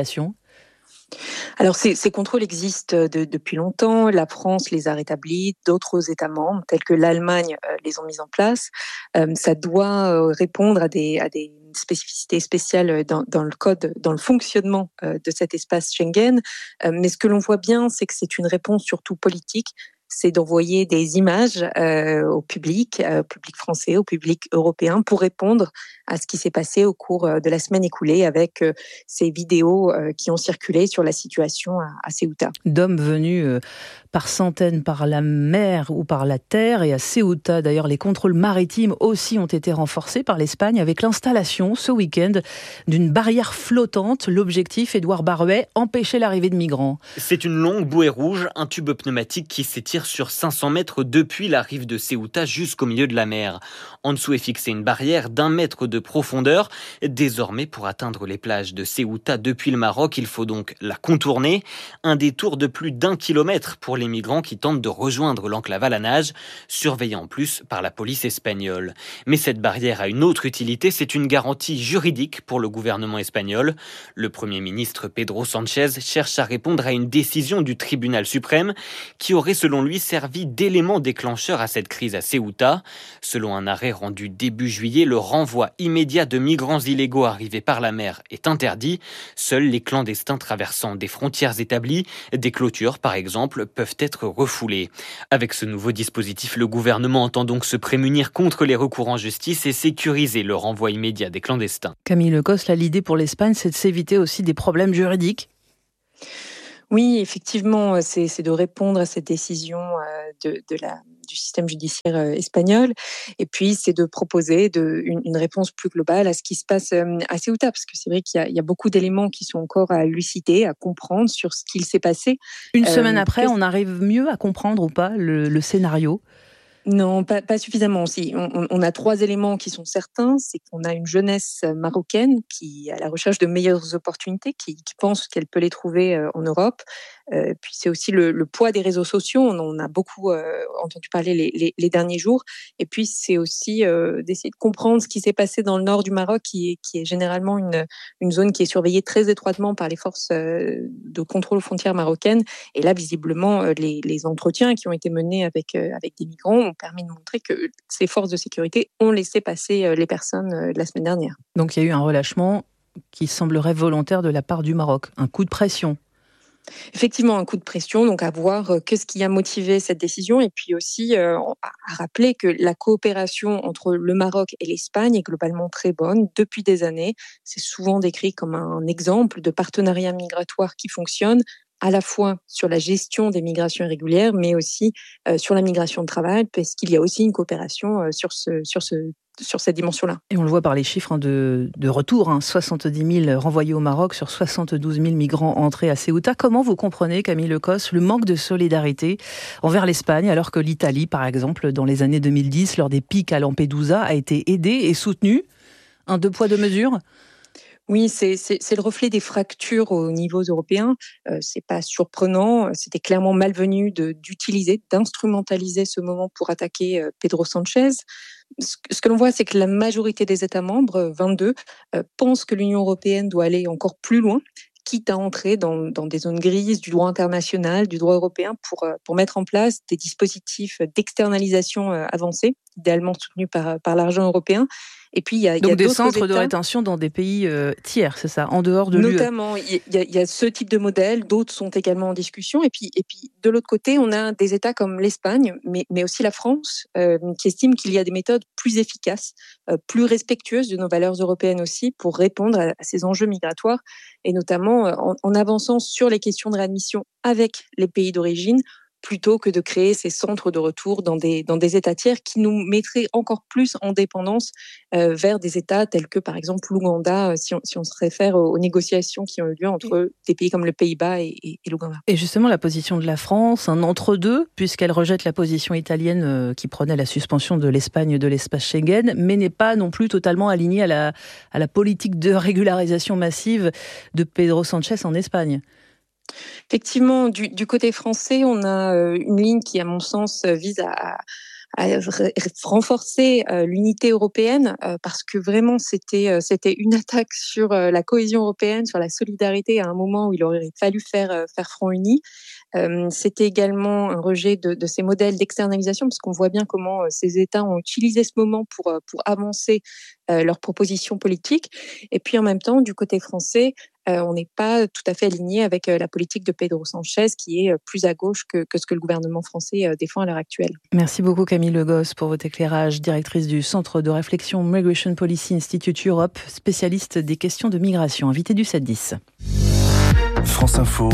Alors ces contrôles existent depuis longtemps. La France les a rétablis, d'autres États membres tels que l'Allemagne les ont mis en place. Ça doit répondre à des spécificités spéciales dans le code, dans le fonctionnement de cet espace Schengen. Mais ce que l'on voit bien, c'est que c'est une réponse surtout politique. C'est d'envoyer des images au public français, au public européen, pour répondre à ce qui s'est passé au cours de la semaine écoulée avec ces vidéos qui ont circulé sur la situation à Ceuta. D'hommes venus par centaines par la mer ou par la terre, et à Ceuta d'ailleurs les contrôles maritimes aussi ont été renforcés par l'Espagne avec l'installation ce week-end d'une barrière flottante. L'objectif, Édouard Baruet, empêcher l'arrivée de migrants. C'est une longue bouée rouge, un tube pneumatique qui s'étire sur 500 mètres depuis la rive de Ceuta jusqu'au milieu de la mer. En dessous est fixée une barrière d'1 mètre de profondeur. Désormais, pour atteindre les plages de Ceuta depuis le Maroc, il faut donc la contourner. Un détour de plus d'1 kilomètre pour les migrants qui tentent de rejoindre l'enclave à la nage, surveillée en plus par la police espagnole. Mais cette barrière a une autre utilité, c'est une garantie juridique pour le gouvernement espagnol. Le Premier ministre Pedro Sánchez cherche à répondre à une décision du tribunal suprême qui aurait selon lui servi d'élément déclencheur à cette crise à Ceuta. Selon un arrêt rendu début juillet, le renvoi immédiat de migrants illégaux arrivés par la mer est interdit. Seuls les clandestins traversant des frontières établies, des clôtures par exemple, peuvent être refoulés. Avec ce nouveau dispositif, le gouvernement entend donc se prémunir contre les recours en justice et sécuriser le renvoi immédiat des clandestins. Camille Lecosse, l'idée pour l'Espagne, c'est de s'éviter aussi des problèmes juridiques. Oui, effectivement, c'est de répondre à cette décision du système judiciaire espagnol. Et puis, c'est de proposer une réponse plus globale à ce qui se passe à Ceuta, parce que c'est vrai qu'il y a beaucoup d'éléments qui sont encore à élucider, à comprendre sur ce qu'il s'est passé. Une semaine après, on arrive mieux à comprendre ou pas le scénario ? Non, pas suffisamment. Si, on a 3 éléments qui sont certains. C'est qu'on a une jeunesse marocaine qui est à la recherche de meilleures opportunités, qui pense qu'elle peut les trouver en Europe. Puis c'est aussi le poids des réseaux sociaux. On en a beaucoup entendu parler les derniers jours. Et puis c'est aussi d'essayer de comprendre ce qui s'est passé dans le nord du Maroc, qui est généralement une zone qui est surveillée très étroitement par les forces de contrôle aux frontières marocaines. Et là, visiblement, les entretiens qui ont été menés avec des migrants ont permis de montrer que ces forces de sécurité ont laissé passer les personnes la semaine dernière. Donc il y a eu un relâchement qui semblerait volontaire de la part du Maroc, un coup de pression. Effectivement, un coup de pression, donc à voir qu'est-ce qui a motivé cette décision, et puis aussi à rappeler que la coopération entre le Maroc et l'Espagne est globalement très bonne depuis des années. C'est souvent décrit comme un exemple de partenariat migratoire qui fonctionne, à la fois sur la gestion des migrations irrégulières, mais aussi sur la migration de travail, parce qu'il y a aussi une coopération sur cette dimension-là. Et on le voit par les chiffres de retour, 70 000 renvoyés au Maroc sur 72 000 migrants entrés à Ceuta. Comment vous comprenez, Camille Lecosse, le manque de solidarité envers l'Espagne, alors que l'Italie, par exemple, dans les années 2010, lors des pics à Lampedusa, a été aidée et soutenue ? Un 2 poids 2 mesures ? Oui, c'est le reflet des fractures au niveau européen. C'est pas surprenant. C'était clairement malvenu d'instrumentaliser ce moment pour attaquer Pedro Sánchez. Ce que l'on voit, c'est que la majorité des États membres, 22, pensent que l'Union européenne doit aller encore plus loin, quitte à entrer dans des zones grises du droit international, du droit européen, pour mettre en place des dispositifs d'externalisation avancés, idéalement soutenus par l'argent européen. Et puis, il y a des centres de rétention dans des pays tiers, c'est ça, en dehors de l'UE. Notamment, il y a ce type de modèle, d'autres sont également en discussion. Et puis de l'autre côté, on a des États comme l'Espagne, mais aussi la France, qui estiment qu'il y a des méthodes plus efficaces, plus respectueuses de nos valeurs européennes aussi, pour répondre à ces enjeux migratoires, et notamment en avançant sur les questions de réadmission avec les pays d'origine, plutôt que de créer ces centres de retour dans des États tiers qui nous mettraient encore plus en dépendance vers des États tels que, par exemple, l'Ouganda, si on se réfère aux négociations qui ont eu lieu entre des pays comme le Pays-Bas et l'Ouganda. Et justement, la position de la France, un entre-deux, puisqu'elle rejette la position italienne qui prenait la suspension de l'Espagne de l'espace Schengen, mais n'est pas non plus totalement alignée à la politique de régularisation massive de Pedro Sánchez en Espagne. Effectivement, du côté français, on a une ligne qui, à mon sens, vise à renforcer l'unité européenne, parce que vraiment c'était une attaque sur la cohésion européenne, sur la solidarité à un moment où il aurait fallu faire front uni. C'était également un rejet de ces modèles d'externalisation, parce qu'on voit bien comment ces États ont utilisé ce moment pour avancer leurs propositions politiques. Et puis en même temps, du côté français, on n'est pas tout à fait aligné avec la politique de Pedro Sánchez, qui est plus à gauche que ce que le gouvernement français défend à l'heure actuelle. Merci beaucoup Camille Lecosse pour votre éclairage, directrice du Centre de réflexion Migration Policy Institute Europe, spécialiste des questions de migration, invitée du 7-10. France Info,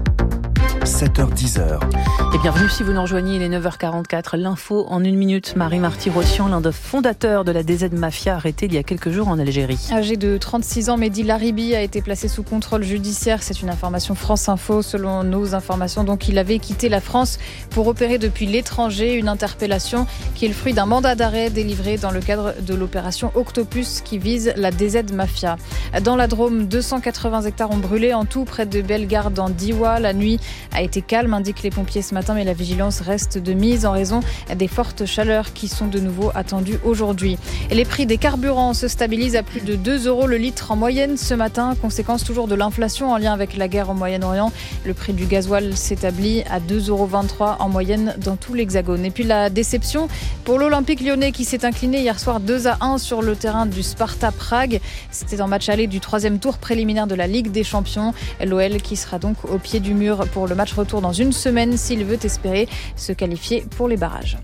7h-10h. Et bienvenue si vous nous rejoignez, il est 9h44. L'info en 1 minute. Marie Marty-Rossian, l'un des fondateurs de la DZ Mafia, arrêté il y a quelques jours en Algérie. Âgé de 36 ans, Mehdi Laribi a été placé sous contrôle judiciaire. C'est une information France Info. Selon nos informations, donc, il avait quitté la France pour opérer depuis l'étranger. Une interpellation qui est le fruit d'un mandat d'arrêt délivré dans le cadre de l'opération Octopus qui vise la DZ Mafia. Dans la Drôme, 280 hectares ont brûlé en tout près de Bellegarde en Diois. La nuit a été calme, indiquent les pompiers ce matin, mais la vigilance reste de mise en raison des fortes chaleurs qui sont de nouveau attendues aujourd'hui. Et les prix des carburants se stabilisent à plus de 2 € le litre en moyenne ce matin, conséquence toujours de l'inflation en lien avec la guerre au Moyen-Orient. Le prix du gasoil s'établit à 2,23 € en moyenne dans tout l'Hexagone. Et puis la déception pour l'Olympique lyonnais qui s'est incliné hier soir 2-1 sur le terrain du Sparta Prague. C'était en match aller du 3e tour préliminaire de la Ligue des Champions. L'OL qui sera donc au pied du mur pour le match retour dans une semaine s'il veut espérer se qualifier pour les barrages.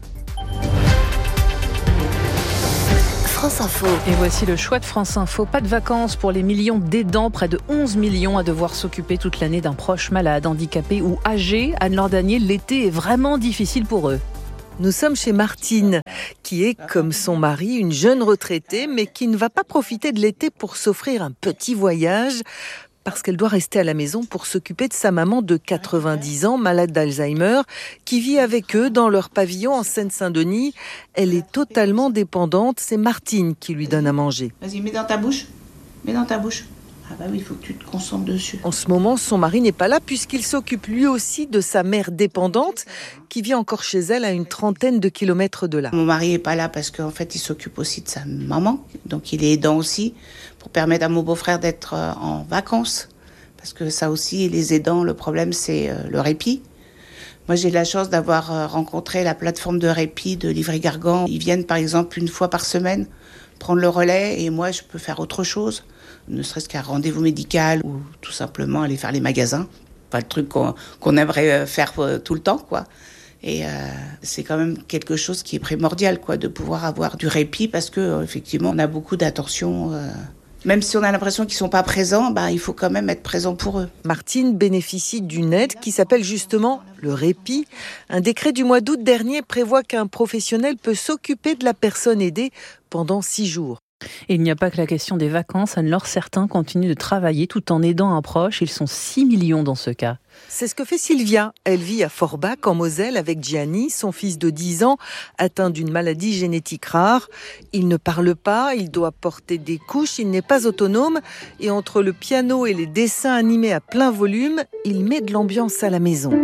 France Info. Et voici le choix de France Info. Pas de vacances pour les millions d'aidants, près de 11 millions à devoir s'occuper toute l'année d'un proche malade, handicapé ou âgé. Anne-Laure Danier, l'été est vraiment difficile pour eux. Nous sommes chez Martine, qui est, comme son mari, une jeune retraitée, mais qui ne va pas profiter de l'été pour s'offrir un petit voyage, parce qu'elle doit rester à la maison pour s'occuper de sa maman de 90 ans, malade d'Alzheimer, qui vit avec eux dans leur pavillon en Seine-Saint-Denis. Elle est totalement dépendante, c'est Martine qui lui donne à manger. Vas-y, mets dans ta bouche. Mets dans ta bouche. Ah bah oui, il faut que tu te concentres dessus. En ce moment, son mari n'est pas là puisqu'il s'occupe lui aussi de sa mère dépendante qui vit encore chez elle à une 30aine de kilomètres de là. Mon mari n'est pas là parce qu'en fait, il s'occupe aussi de sa maman. Donc il est aidant aussi pour permettre à mon beau-frère d'être en vacances. Parce que ça aussi, les aidants, le problème, c'est le répit. Moi, j'ai la chance d'avoir rencontré la plateforme de répit de Livry-Gargan. Ils viennent par exemple une fois par semaine prendre le relais et moi, je peux faire autre chose. Ne serait-ce qu'un rendez-vous médical ou tout simplement aller faire les magasins. Pas le truc qu'on aimerait faire tout le temps, quoi. Et c'est quand même quelque chose qui est primordial, quoi, de pouvoir avoir du répit parce que effectivement, on a beaucoup d'attention. Même si on a l'impression qu'ils sont pas présents, il faut quand même être présent pour eux. Martine bénéficie d'une aide qui s'appelle justement le répit. Un décret du mois d'août dernier prévoit qu'un professionnel peut s'occuper de la personne aidée pendant 6 jours. Et il n'y a pas que la question des vacances. Anne-Laure, certains continuent de travailler tout en aidant un proche. Ils sont 6 millions dans ce cas. C'est ce que fait Sylvia. Elle vit à Forbach, en Moselle, avec Gianni, son fils de 10 ans, atteint d'une maladie génétique rare. Il ne parle pas, il doit porter des couches, il n'est pas autonome. Et entre le piano et les dessins animés à plein volume, il met de l'ambiance à la maison.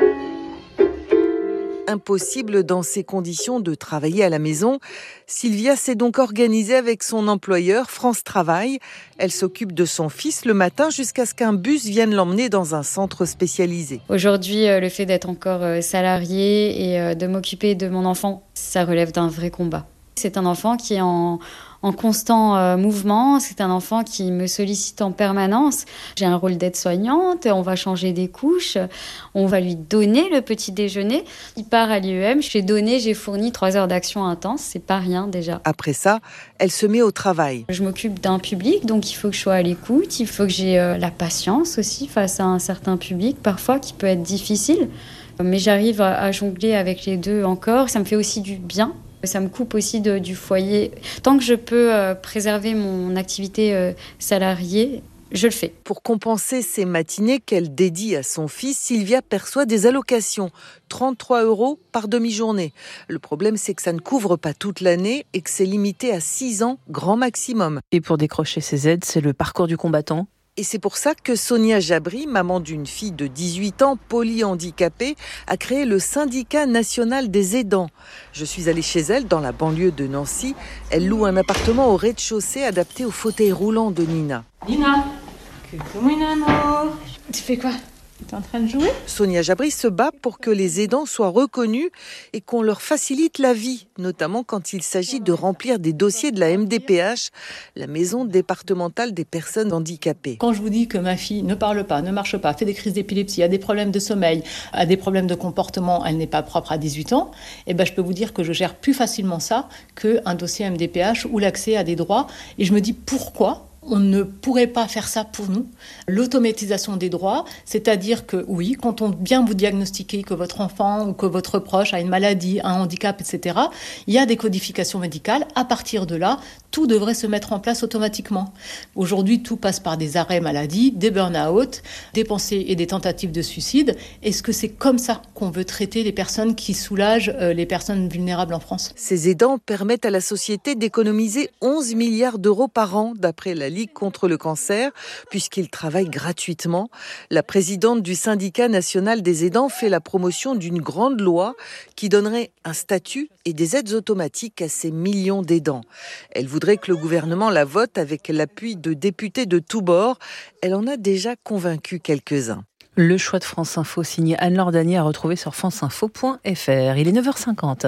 Impossible dans ces conditions de travailler à la maison. Sylvia s'est donc organisée avec son employeur France Travail. Elle s'occupe de son fils le matin jusqu'à ce qu'un bus vienne l'emmener dans un centre spécialisé. Aujourd'hui, le fait d'être encore salariée et de m'occuper de mon enfant, ça relève d'un vrai combat. C'est un enfant qui est en constant mouvement, c'est un enfant qui me sollicite en permanence. J'ai un rôle d'aide-soignante, on va changer des couches, on va lui donner le petit déjeuner. Il part à l'IEM, j'ai fourni 3 heures d'action intense, c'est pas rien déjà. Après ça, elle se met au travail. Je m'occupe d'un public, donc il faut que je sois à l'écoute, il faut que j'ai la patience aussi face à un certain public, parfois qui peut être difficile. Mais j'arrive à jongler avec les deux encore, ça me fait aussi du bien. Ça me coupe aussi du foyer. Tant que je peux préserver mon activité salariée, je le fais. Pour compenser ces matinées qu'elle dédie à son fils, Sylvia perçoit des allocations, 33 € par demi-journée. Le problème, c'est que ça ne couvre pas toute l'année et que c'est limité à 6 ans, grand maximum. Et pour décrocher ces aides, c'est le parcours du combattant. Et c'est pour ça que Sonia Jabri, maman d'une fille de 18 ans, polyhandicapée, a créé le syndicat national des aidants. Je suis allée chez elle, dans la banlieue de Nancy. Elle loue un appartement au rez-de-chaussée adapté au fauteuil roulant de Nina. Nina, tu fais quoi ? T'es en train de jouer ? Sonia Jabri se bat pour que les aidants soient reconnus et qu'on leur facilite la vie, notamment quand il s'agit de remplir des dossiers de la MDPH, la Maison départementale des personnes handicapées. Quand je vous dis que ma fille ne parle pas, ne marche pas, fait des crises d'épilepsie, a des problèmes de sommeil, a des problèmes de comportement, elle n'est pas propre à 18 ans, je peux vous dire que je gère plus facilement ça qu'un dossier MDPH ou l'accès à des droits. Et je me dis pourquoi on ne pourrait pas faire ça pour nous. L'automatisation des droits, c'est-à-dire que oui, quand on vient vous diagnostiquer que votre enfant ou que votre proche a une maladie, un handicap, etc., il y a des codifications médicales. À partir de là, tout devrait se mettre en place automatiquement. Aujourd'hui, tout passe par des arrêts maladie, des burn-out, des pensées et des tentatives de suicide. Est-ce que c'est comme ça qu'on veut traiter les personnes qui soulagent les personnes vulnérables en France ? Ces aidants permettent à la société d'économiser 11 milliards d'euros par an, d'après la Ligue contre le cancer, puisqu'ils travaillent gratuitement. La présidente du syndicat national des aidants fait la promotion d'une grande loi qui donnerait un statut et des aides automatiques à ces millions d'aidants. Elle voudrait que le gouvernement la vote avec l'appui de députés de tous bords. Elle en a déjà convaincu quelques-uns. Le choix de France Info signé Anne-Laure Danier à retrouver sur franceinfo.fr. Il est 9h50.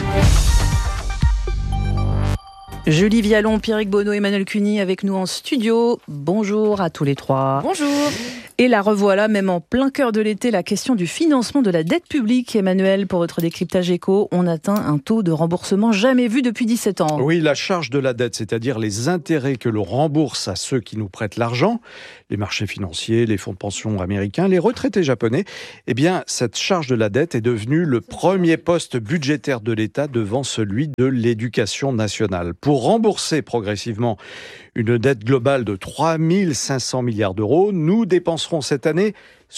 Julie Vialon, Pierrick Bonneau, Emmanuel Cuny avec nous en studio. Bonjour à tous les trois. Bonjour. Et la revoilà, même en plein cœur de l'été, la question du financement de la dette publique. Emmanuel, pour votre décryptage éco, on atteint un taux de remboursement jamais vu depuis 17 ans. Oui, la charge de la dette, c'est-à-dire les intérêts que l'on rembourse à ceux qui nous prêtent l'argent, les marchés financiers, les fonds de pension américains, les retraités japonais, eh bien, cette charge de la dette est devenue le premier poste budgétaire de l'État devant celui de l'éducation nationale. Pour rembourser progressivement une dette globale de 3 500 milliards d'euros, nous dépenserons cette année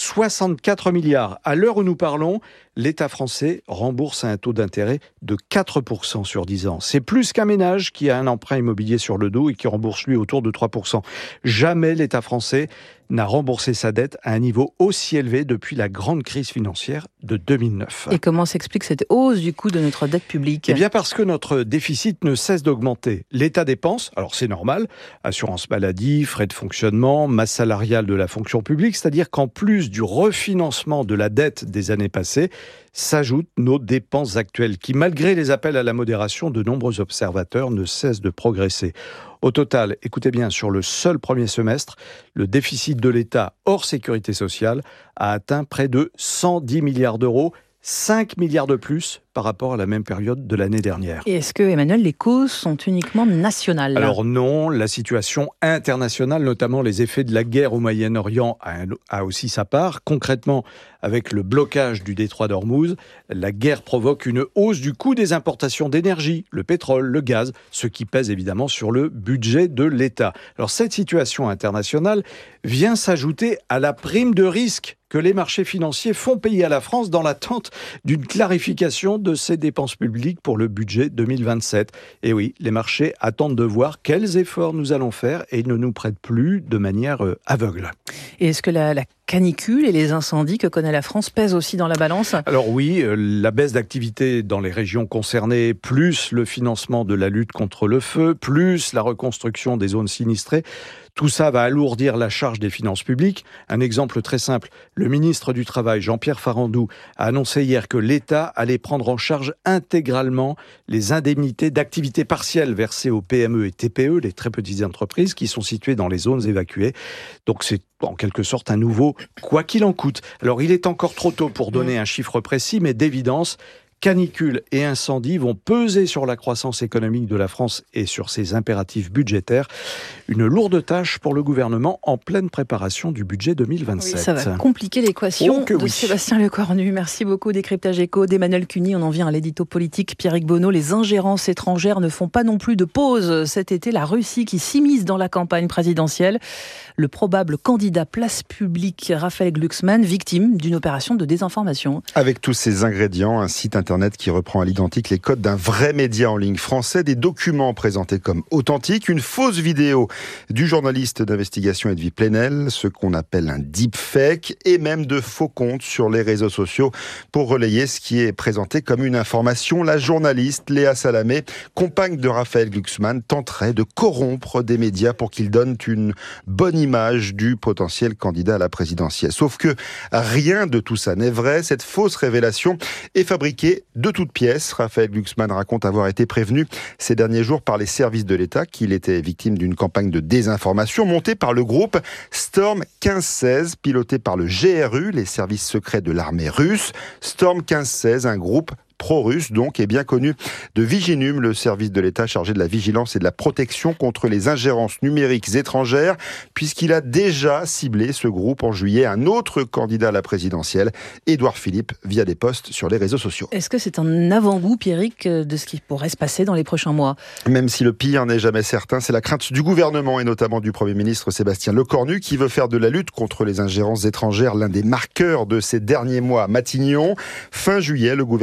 64 milliards. À l'heure où nous parlons, l'État français rembourse à un taux d'intérêt de 4% sur 10 ans. C'est plus qu'un ménage qui a un emprunt immobilier sur le dos et qui rembourse lui autour de 3%. Jamais l'État français n'a remboursé sa dette à un niveau aussi élevé depuis la grande crise financière de 2009. Et comment s'explique cette hausse du coût de notre dette publique ? Eh bien parce que notre déficit ne cesse d'augmenter. L'État dépense, alors c'est normal, assurance maladie, frais de fonctionnement, masse salariale de la fonction publique, c'est-à-dire qu'en plus du refinancement de la dette des années passées, s'ajoutent nos dépenses actuelles qui, malgré les appels à la modération de nombreux observateurs, ne cessent de progresser. Au total, écoutez bien, sur le seul premier semestre, le déficit de l'État hors sécurité sociale a atteint près de 110 milliards d'euros, 5 milliards de plus par rapport à la même période de l'année dernière. Et est-ce que, Emmanuel, les causes sont uniquement nationales ? Alors non, la situation internationale, notamment les effets de la guerre au Moyen-Orient, a aussi sa part. Concrètement, avec le blocage du détroit d'Ormuz, la guerre provoque une hausse du coût des importations d'énergie, le pétrole, le gaz, ce qui pèse évidemment sur le budget de l'État. Alors cette situation internationale vient s'ajouter à la prime de risque que les marchés financiers font payer à la France dans l'attente d'une clarification de ses dépenses publiques pour le budget 2027. Et oui, les marchés attendent de voir quels efforts nous allons faire et ils ne nous prêtent plus de manière aveugle. Et est-ce que la canicule et les incendies que connaît la France pèsent aussi dans la balance ? Alors oui, la baisse d'activité dans les régions concernées, plus le financement de la lutte contre le feu, plus la reconstruction des zones sinistrées, tout ça va alourdir la charge des finances publiques. Un exemple très simple, le ministre du Travail, Jean-Pierre Farandou, a annoncé hier que l'État allait prendre en charge intégralement les indemnités d'activité partielle versées aux PME et TPE, les très petites entreprises qui sont situées dans les zones évacuées. Donc c'est en quelque sorte un nouveau « quoi qu'il en coûte ». Alors il est encore trop tôt pour donner un chiffre précis, mais d'évidence, canicule et incendie vont peser sur la croissance économique de la France et sur ses impératifs budgétaires. Une lourde tâche pour le gouvernement en pleine préparation du budget 2027. Oui, ça va compliquer l'équation de Sébastien Lecornu. Merci beaucoup. Décryptage éco d'Emmanuel Cuny. On en vient à l'édito politique. Pierrick Bonneau, les ingérences étrangères ne font pas non plus de pause. Cet été, la Russie qui s'immisce dans la campagne présidentielle. Le probable candidat place publique Raphaël Glucksmann, victime d'une opération de désinformation. Avec tous ces ingrédients, un site internet qui reprend à l'identique les codes d'un vrai média en ligne français, des documents présentés comme authentiques, une fausse vidéo du journaliste d'investigation Edwy Plenel, ce qu'on appelle un deepfake, et même de faux comptes sur les réseaux sociaux pour relayer ce qui est présenté comme une information. La journaliste Léa Salamé, compagne de Raphaël Glucksmann, tenterait de corrompre des médias pour qu'ils donnent une bonne image du potentiel candidat à la présidentielle. Sauf que rien de tout ça n'est vrai. Cette fausse révélation est fabriquée de toutes pièces. Raphaël Glucksmann raconte avoir été prévenu ces derniers jours par les services de l'État qu'il était victime d'une campagne de désinformation montée par le groupe Storm 1516, piloté par le GRU, les services secrets de l'armée russe. Storm 1516, un groupe pro-russe, donc, est bien connu de Viginum, le service de l'État chargé de la vigilance et de la protection contre les ingérences numériques étrangères, puisqu'il a déjà ciblé ce groupe en juillet un autre candidat à la présidentielle, Édouard Philippe, via des posts sur les réseaux sociaux. Est-ce que c'est un avant-goût, Pierrick, de ce qui pourrait se passer dans les prochains mois ? Même si le pire n'est jamais certain, c'est la crainte du gouvernement et notamment du Premier ministre Sébastien Lecornu qui veut faire de la lutte contre les ingérences étrangères l'un des marqueurs de ces derniers mois à Matignon. Fin juillet, le gouvernement a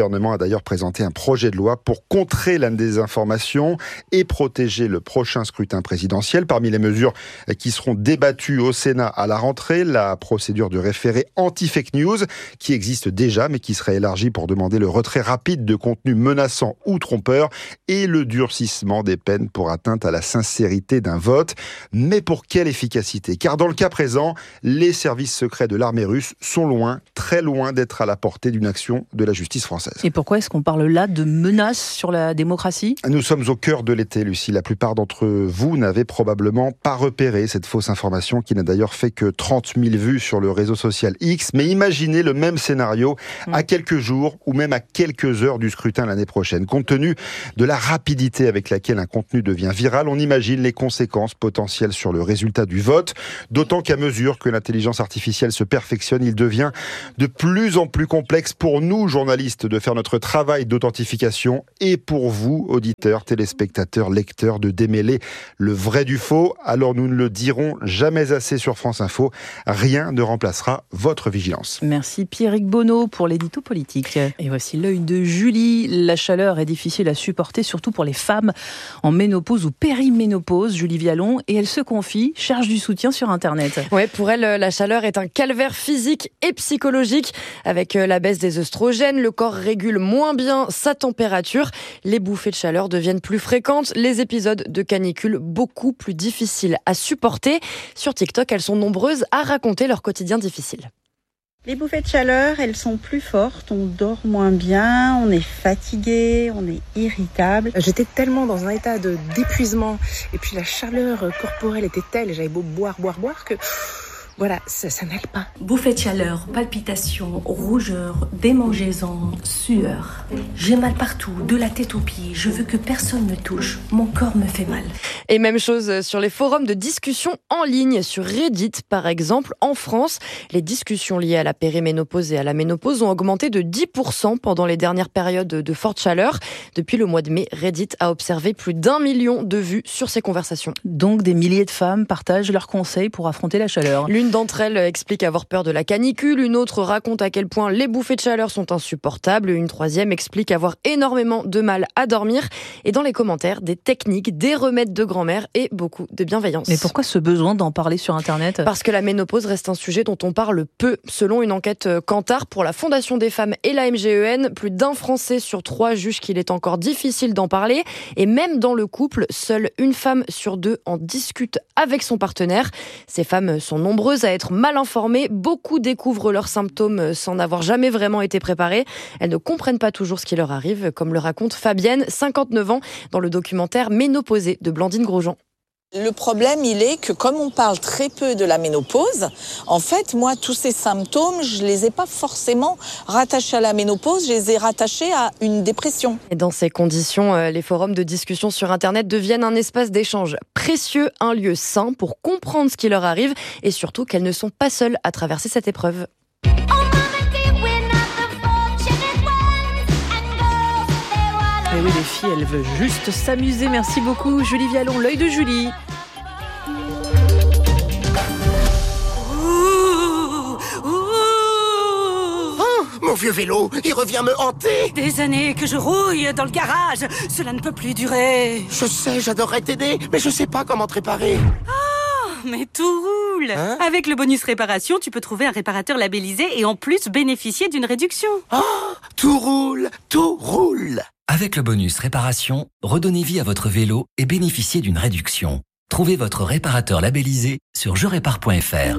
d'ailleurs présenté un projet de loi pour contrer la désinformation et protéger le prochain scrutin présidentiel. Parmi les mesures qui seront débattues au Sénat à la rentrée, la procédure du référé anti-fake news qui existe déjà mais qui serait élargie pour demander le retrait rapide de contenus menaçants ou trompeurs et le durcissement des peines pour atteinte à la sincérité d'un vote. Mais pour quelle efficacité ? Car dans le cas présent, les services secrets de l'armée russe sont loin, très loin d'être à la portée d'une action de la justice française. Et pourquoi est-ce qu'on parle là de menaces sur la démocratie ? Nous sommes au cœur de l'été, Lucie. La plupart d'entre vous n'avaient probablement pas repéré cette fausse information qui n'a d'ailleurs fait que 30 000 vues sur le réseau social X. Mais imaginez le même scénario à quelques jours ou même à quelques heures du scrutin l'année prochaine. Compte tenu de la rapidité avec laquelle un contenu devient viral, on imagine les conséquences potentielles sur le résultat du vote. D'autant qu'à mesure que l'intelligence artificielle se perfectionne, il devient de plus en plus complexe pour nous, journalistes, de faire notre travail d'authentification et pour vous, auditeurs, téléspectateurs, lecteurs, de démêler le vrai du faux. Alors nous ne le dirons jamais assez sur France Info, rien ne remplacera votre vigilance. Merci Pierrick Bonneau pour l'édito politique. Et voici l'œil de Julie. La chaleur est difficile à supporter, surtout pour les femmes en ménopause ou périménopause, Julie Vialon, et elle se confie, cherche du soutien sur Internet. Ouais, pour elle, la chaleur est un calvaire physique et psychologique. Avec la baisse des œstrogènes, le corps régule moins bien sa température. Les bouffées de chaleur deviennent plus fréquentes. Les épisodes de canicule beaucoup plus difficiles à supporter. Sur TikTok, elles sont nombreuses à raconter leur quotidien difficile. Les bouffées de chaleur, elles sont plus fortes, on dort moins bien, on est fatigué, on est irritable. J'étais tellement dans un état d'épuisement et puis la chaleur corporelle était telle et j'avais beau boire que... Voilà, ça n'allait pas. Bouffée de chaleur, palpitations, rougeur, démangeaisons, sueur. J'ai mal partout, de la tête aux pieds. Je veux que personne me touche. Mon corps me fait mal. Et même chose sur les forums de discussion en ligne. Sur Reddit, par exemple, en France, les discussions liées à la périménopause et à la ménopause ont augmenté de 10% pendant les dernières périodes de forte chaleur. Depuis le mois de mai, Reddit a observé plus d'1 million de vues sur ces conversations. Donc des milliers de femmes partagent leurs conseils pour affronter la chaleur. L'une d'entre elles explique avoir peur de la canicule, une autre raconte à quel point les bouffées de chaleur sont insupportables, une troisième explique avoir énormément de mal à dormir. Et dans les commentaires, des techniques, des remèdes de grand-mère et beaucoup de bienveillance. Mais pourquoi ce besoin d'en parler sur Internet ? Parce que la ménopause reste un sujet dont on parle peu. Selon une enquête Kantar pour la Fondation des femmes et la MGEN, plus d'1 Français sur 3 juge qu'il est encore difficile d'en parler. Et même dans le couple, seule une femme sur 2 en discute avec son partenaire. Ces femmes sont nombreuses à être mal informées. Beaucoup découvrent leurs symptômes sans n'avoir jamais vraiment été préparées. Elles ne comprennent pas toujours ce qui leur arrive, comme le raconte Fabienne, 59 ans, dans le documentaire Ménopausée de Blandine Grosjean. Le problème, il est que comme on parle très peu de la ménopause, en fait, moi, tous ces symptômes, je les ai pas forcément rattachés à la ménopause, je les ai rattachés à une dépression. Et dans ces conditions, les forums de discussion sur Internet deviennent un espace d'échange précieux, un lieu sain pour comprendre ce qui leur arrive et surtout qu'elles ne sont pas seules à traverser cette épreuve. Et oui, les filles, elles veulent juste s'amuser. Merci beaucoup, Julie Vialon, l'œil de Julie. Mon vieux vélo, il revient me hanter. Des années que je rouille dans le garage. Cela ne peut plus durer. Je sais, j'adorerais t'aider, mais je sais pas comment te réparer. Mais tout roule. Avec le bonus réparation, tu peux trouver un réparateur labellisé et en plus bénéficier d'une réduction. Tout roule, tout roule. Avec le bonus réparation, redonnez vie à votre vélo et bénéficiez d'une réduction. Trouvez votre réparateur labellisé sur jerépare.fr.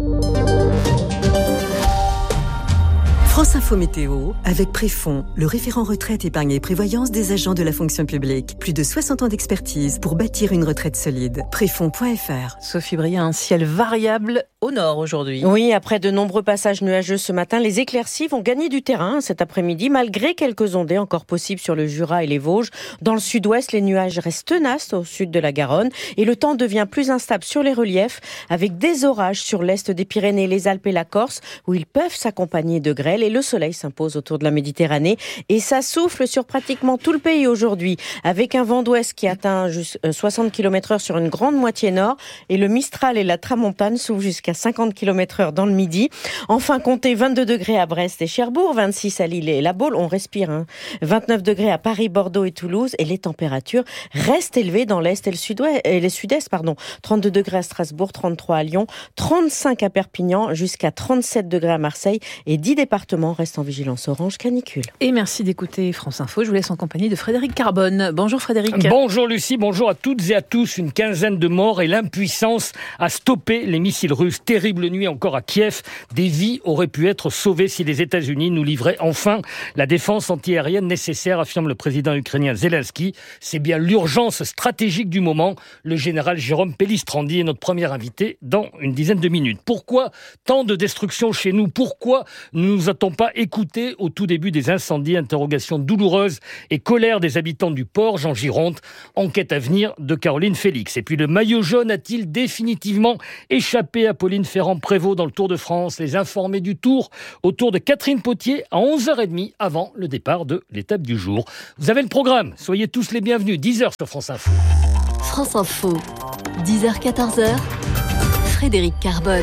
France Info Météo, avec Préfond, le référent retraite, épargne et prévoyance des agents de la fonction publique. Plus de 60 ans d'expertise pour bâtir une retraite solide. Préfond.fr. Sophie Bria, un ciel variable au nord aujourd'hui. Oui, après de nombreux passages nuageux ce matin, les éclaircies vont gagner du terrain cet après-midi, malgré quelques ondées encore possibles sur le Jura et les Vosges. Dans le sud-ouest, les nuages restent tenaces au sud de la Garonne et le temps devient plus instable sur les reliefs, avec des orages sur l'est des Pyrénées, les Alpes et la Corse, où ils peuvent s'accompagner de grêle. et le soleil s'impose autour de la Méditerranée. Et ça souffle sur pratiquement tout le pays aujourd'hui, avec un vent d'ouest qui atteint 60 km/h sur une grande moitié nord, et le Mistral et la Tramontane soufflent jusqu'à 50 km/h dans le midi. Enfin, comptez 22 degrés à Brest et Cherbourg, 26 à Lille et La Baule, on respire, 29 degrés à Paris, Bordeaux et Toulouse, et les températures restent élevées dans l'Est et le Sud-Est. 32 degrés à Strasbourg, 33 à Lyon, 35 à Perpignan, jusqu'à 37 degrés à Marseille, et 10 départements restent en vigilance orange canicule. Et merci d'écouter France Info. Je vous laisse en compagnie de Frédéric Carbone. Bonjour Frédéric. Bonjour Lucie, bonjour à toutes et à tous. Une quinzaine de morts et l'impuissance à stopper les missiles russes. Terrible nuit encore à Kiev. Des vies auraient pu être sauvées si les États-Unis nous livraient enfin la défense antiaérienne nécessaire, affirme le président ukrainien Zelensky. C'est bien l'urgence stratégique du moment. Le général Jérôme Pellistrandi est notre premier invité dans une dizaine de minutes. Pourquoi tant de destruction chez nous ? Pourquoi ne nous a-t-on pas écouté au tout début des incendies ? Interrogation douloureuse et colère des habitants du port. Jean Gironde, enquête à venir de Caroline Félix. Et puis le maillot jaune a-t-il définitivement échappé à Pauline Ferrand-Prévôt dans le Tour de France ? Les informés du Tour autour de Catherine Potier à 11h30 avant le départ de l'étape du jour. Vous avez le programme, soyez tous les bienvenus, 10h sur France Info. France Info, 10h-14h, Frédéric Carbone.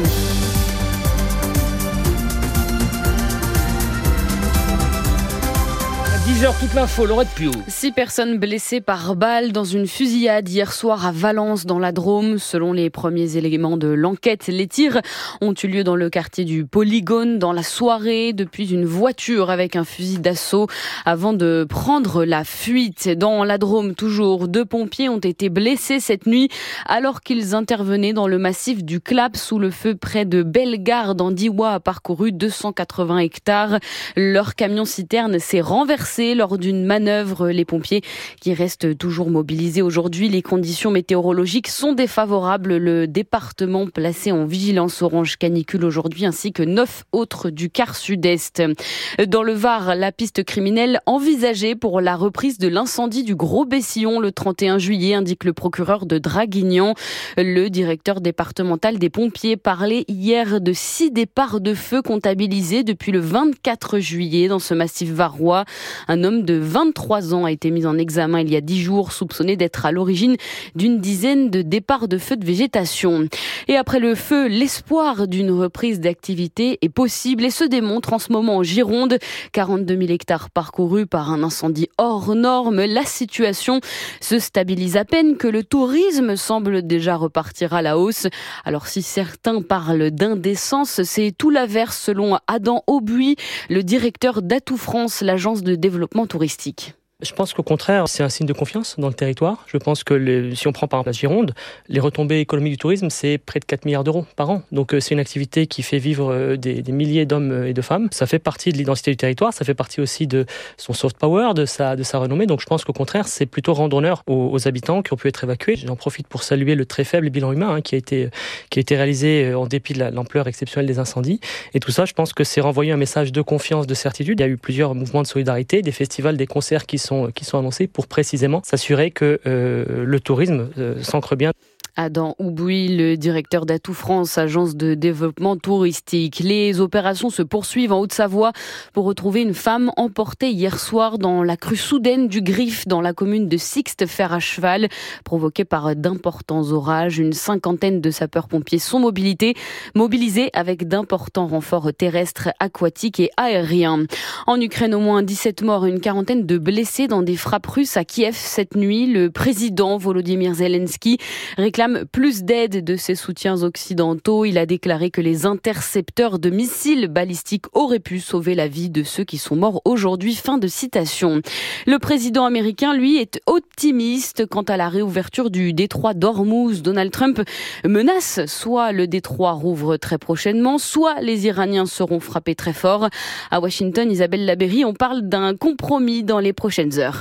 10h, toute l'info, Laurette Pio. 6 personnes blessées par balle dans une fusillade hier soir à Valence, dans la Drôme. Selon les premiers éléments de l'enquête, les tirs ont eu lieu dans le quartier du Polygone, dans la soirée, depuis une voiture avec un fusil d'assaut, avant de prendre la fuite. Dans la Drôme, toujours, 2 pompiers ont été blessés cette nuit, alors qu'ils intervenaient dans le massif du Clap, sous le feu près de Bellegarde, en Diois, a parcouru 280 hectares. Leur camion-citerne s'est renversé lors d'une manœuvre. Les pompiers qui restent toujours mobilisés aujourd'hui. Les conditions météorologiques sont défavorables. Le département placé en vigilance orange canicule aujourd'hui, ainsi que 9 autres du quart sud-est. Dans le Var, la piste criminelle envisagée pour la reprise de l'incendie du Gros Bessillon le 31 juillet, indique le procureur de Draguignan. Le directeur départemental des pompiers parlait hier de 6 départs de feu comptabilisés depuis le 24 juillet dans ce massif varois. Un homme de 23 ans a été mis en examen il y a 10 jours, soupçonné d'être à l'origine d'une dizaine de départs de feux de végétation. Et après le feu, l'espoir d'une reprise d'activité est possible et se démontre en ce moment en Gironde. 42 000 hectares parcourus par un incendie hors norme. La situation se stabilise à peine, que le tourisme semble déjà repartir à la hausse. Alors si certains parlent d'indécence, c'est tout l'inverse selon Adam Aubuy, le directeur d'Atout France, l'agence de développement touristique. Je pense qu'au contraire, c'est un signe de confiance dans le territoire. Je pense que si on prend par exemple la Gironde, les retombées économiques du tourisme, c'est près de 4 milliards d'euros par an. Donc c'est une activité qui fait vivre des milliers d'hommes et de femmes. Ça fait partie de l'identité du territoire, ça fait partie aussi de son soft power, de sa renommée. Donc je pense qu'au contraire, c'est plutôt rendre honneur aux habitants qui ont pu être évacués. J'en profite pour saluer le très faible bilan humain qui a été réalisé en dépit de l'ampleur exceptionnelle des incendies. Et tout ça, je pense que c'est renvoyer un message de confiance, de certitude. Il y a eu plusieurs mouvements de solidarité, des festivals, des concerts qui sont annoncés pour précisément s'assurer que le tourisme s'ancre bien. Adam Aubuy, le directeur d'Atout France, agence de développement touristique. Les opérations se poursuivent en Haute-Savoie pour retrouver une femme emportée hier soir dans la crue soudaine du Griffe, dans la commune de Sixte, fer à cheval, provoquée par d'importants orages. Une cinquantaine de sapeurs-pompiers sont mobilisés avec d'importants renforts terrestres, aquatiques et aériens. En Ukraine, au moins 17 morts et une quarantaine de blessés dans des frappes russes à Kiev cette nuit. Le président Volodymyr Zelensky réclame plus d'aide de ses soutiens occidentaux. Il a déclaré que les intercepteurs de missiles balistiques auraient pu sauver la vie de ceux qui sont morts aujourd'hui. Fin de citation. Le président américain, lui, est optimiste quant à la réouverture du détroit d'Ormuz. Donald Trump menace soit le détroit rouvre très prochainement, soit les Iraniens seront frappés très fort. À Washington, Isabelle Labéry, on parle d'un compromis dans les prochaines heures.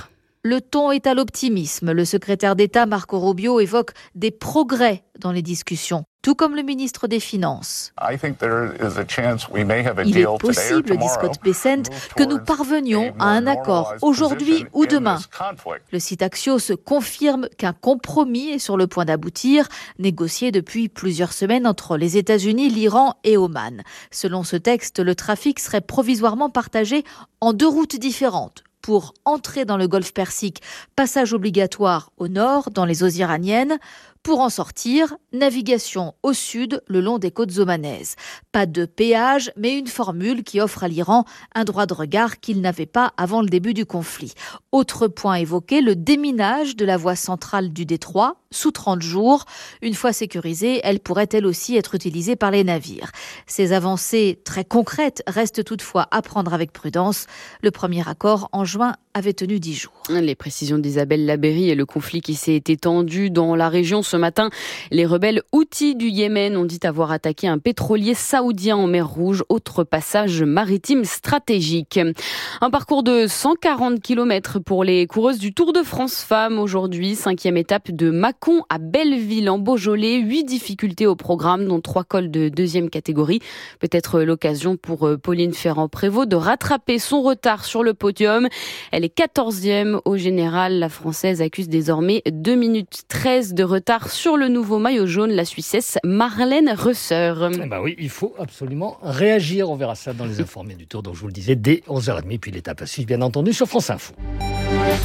le ton est à l'optimisme. Le secrétaire d'État Marco Rubio évoque des progrès dans les discussions, tout comme le ministre des Finances. Il est possible, dit Scott Bessent, que nous parvenions à un accord aujourd'hui ou demain. Le site Axios confirme qu'un compromis est sur le point d'aboutir, négocié depuis plusieurs semaines entre les États-Unis, l'Iran et Oman. Selon ce texte, le trafic serait provisoirement partagé en 2 routes différentes. Pour entrer dans le golfe Persique, passage obligatoire au nord, dans les eaux iraniennes. Pour en sortir, navigation au sud, le long des côtes omanaises. Pas de péage, mais une formule qui offre à l'Iran un droit de regard qu'il n'avait pas avant le début du conflit. Autre point évoqué, le déminage de la voie centrale du détroit, sous 30 jours. Une fois sécurisée, elle pourrait elle aussi être utilisée par les navires. Ces avancées très concrètes restent toutefois à prendre avec prudence. Le premier accord en juin avait tenu 10 jours. Les précisions d'Isabelle Labéry et le conflit qui s'est étendu dans la région ce matin. Les rebelles Houthis du Yémen ont dit avoir attaqué un pétrolier saoudien en mer Rouge, autre passage maritime stratégique. Un parcours de 140 km pour les coureuses du Tour de France Femmes aujourd'hui. 5e étape de Mâcon à Belleville en Beaujolais. 8 difficultés au programme, dont 3 cols de 2e catégorie. Peut-être l'occasion pour Pauline Ferrand-Prévot de rattraper son retard sur le podium. Elle est 14e au général. La Française accuse désormais 2 minutes 13 de retard sur le nouveau maillot jaune, la Suissesse Marlène Reusser. Oui, il faut absolument réagir. On verra ça dans les informés du Tour, dont je vous le disais, dès 11h30. Puis l'étape à suivre, bien entendu, sur France Info.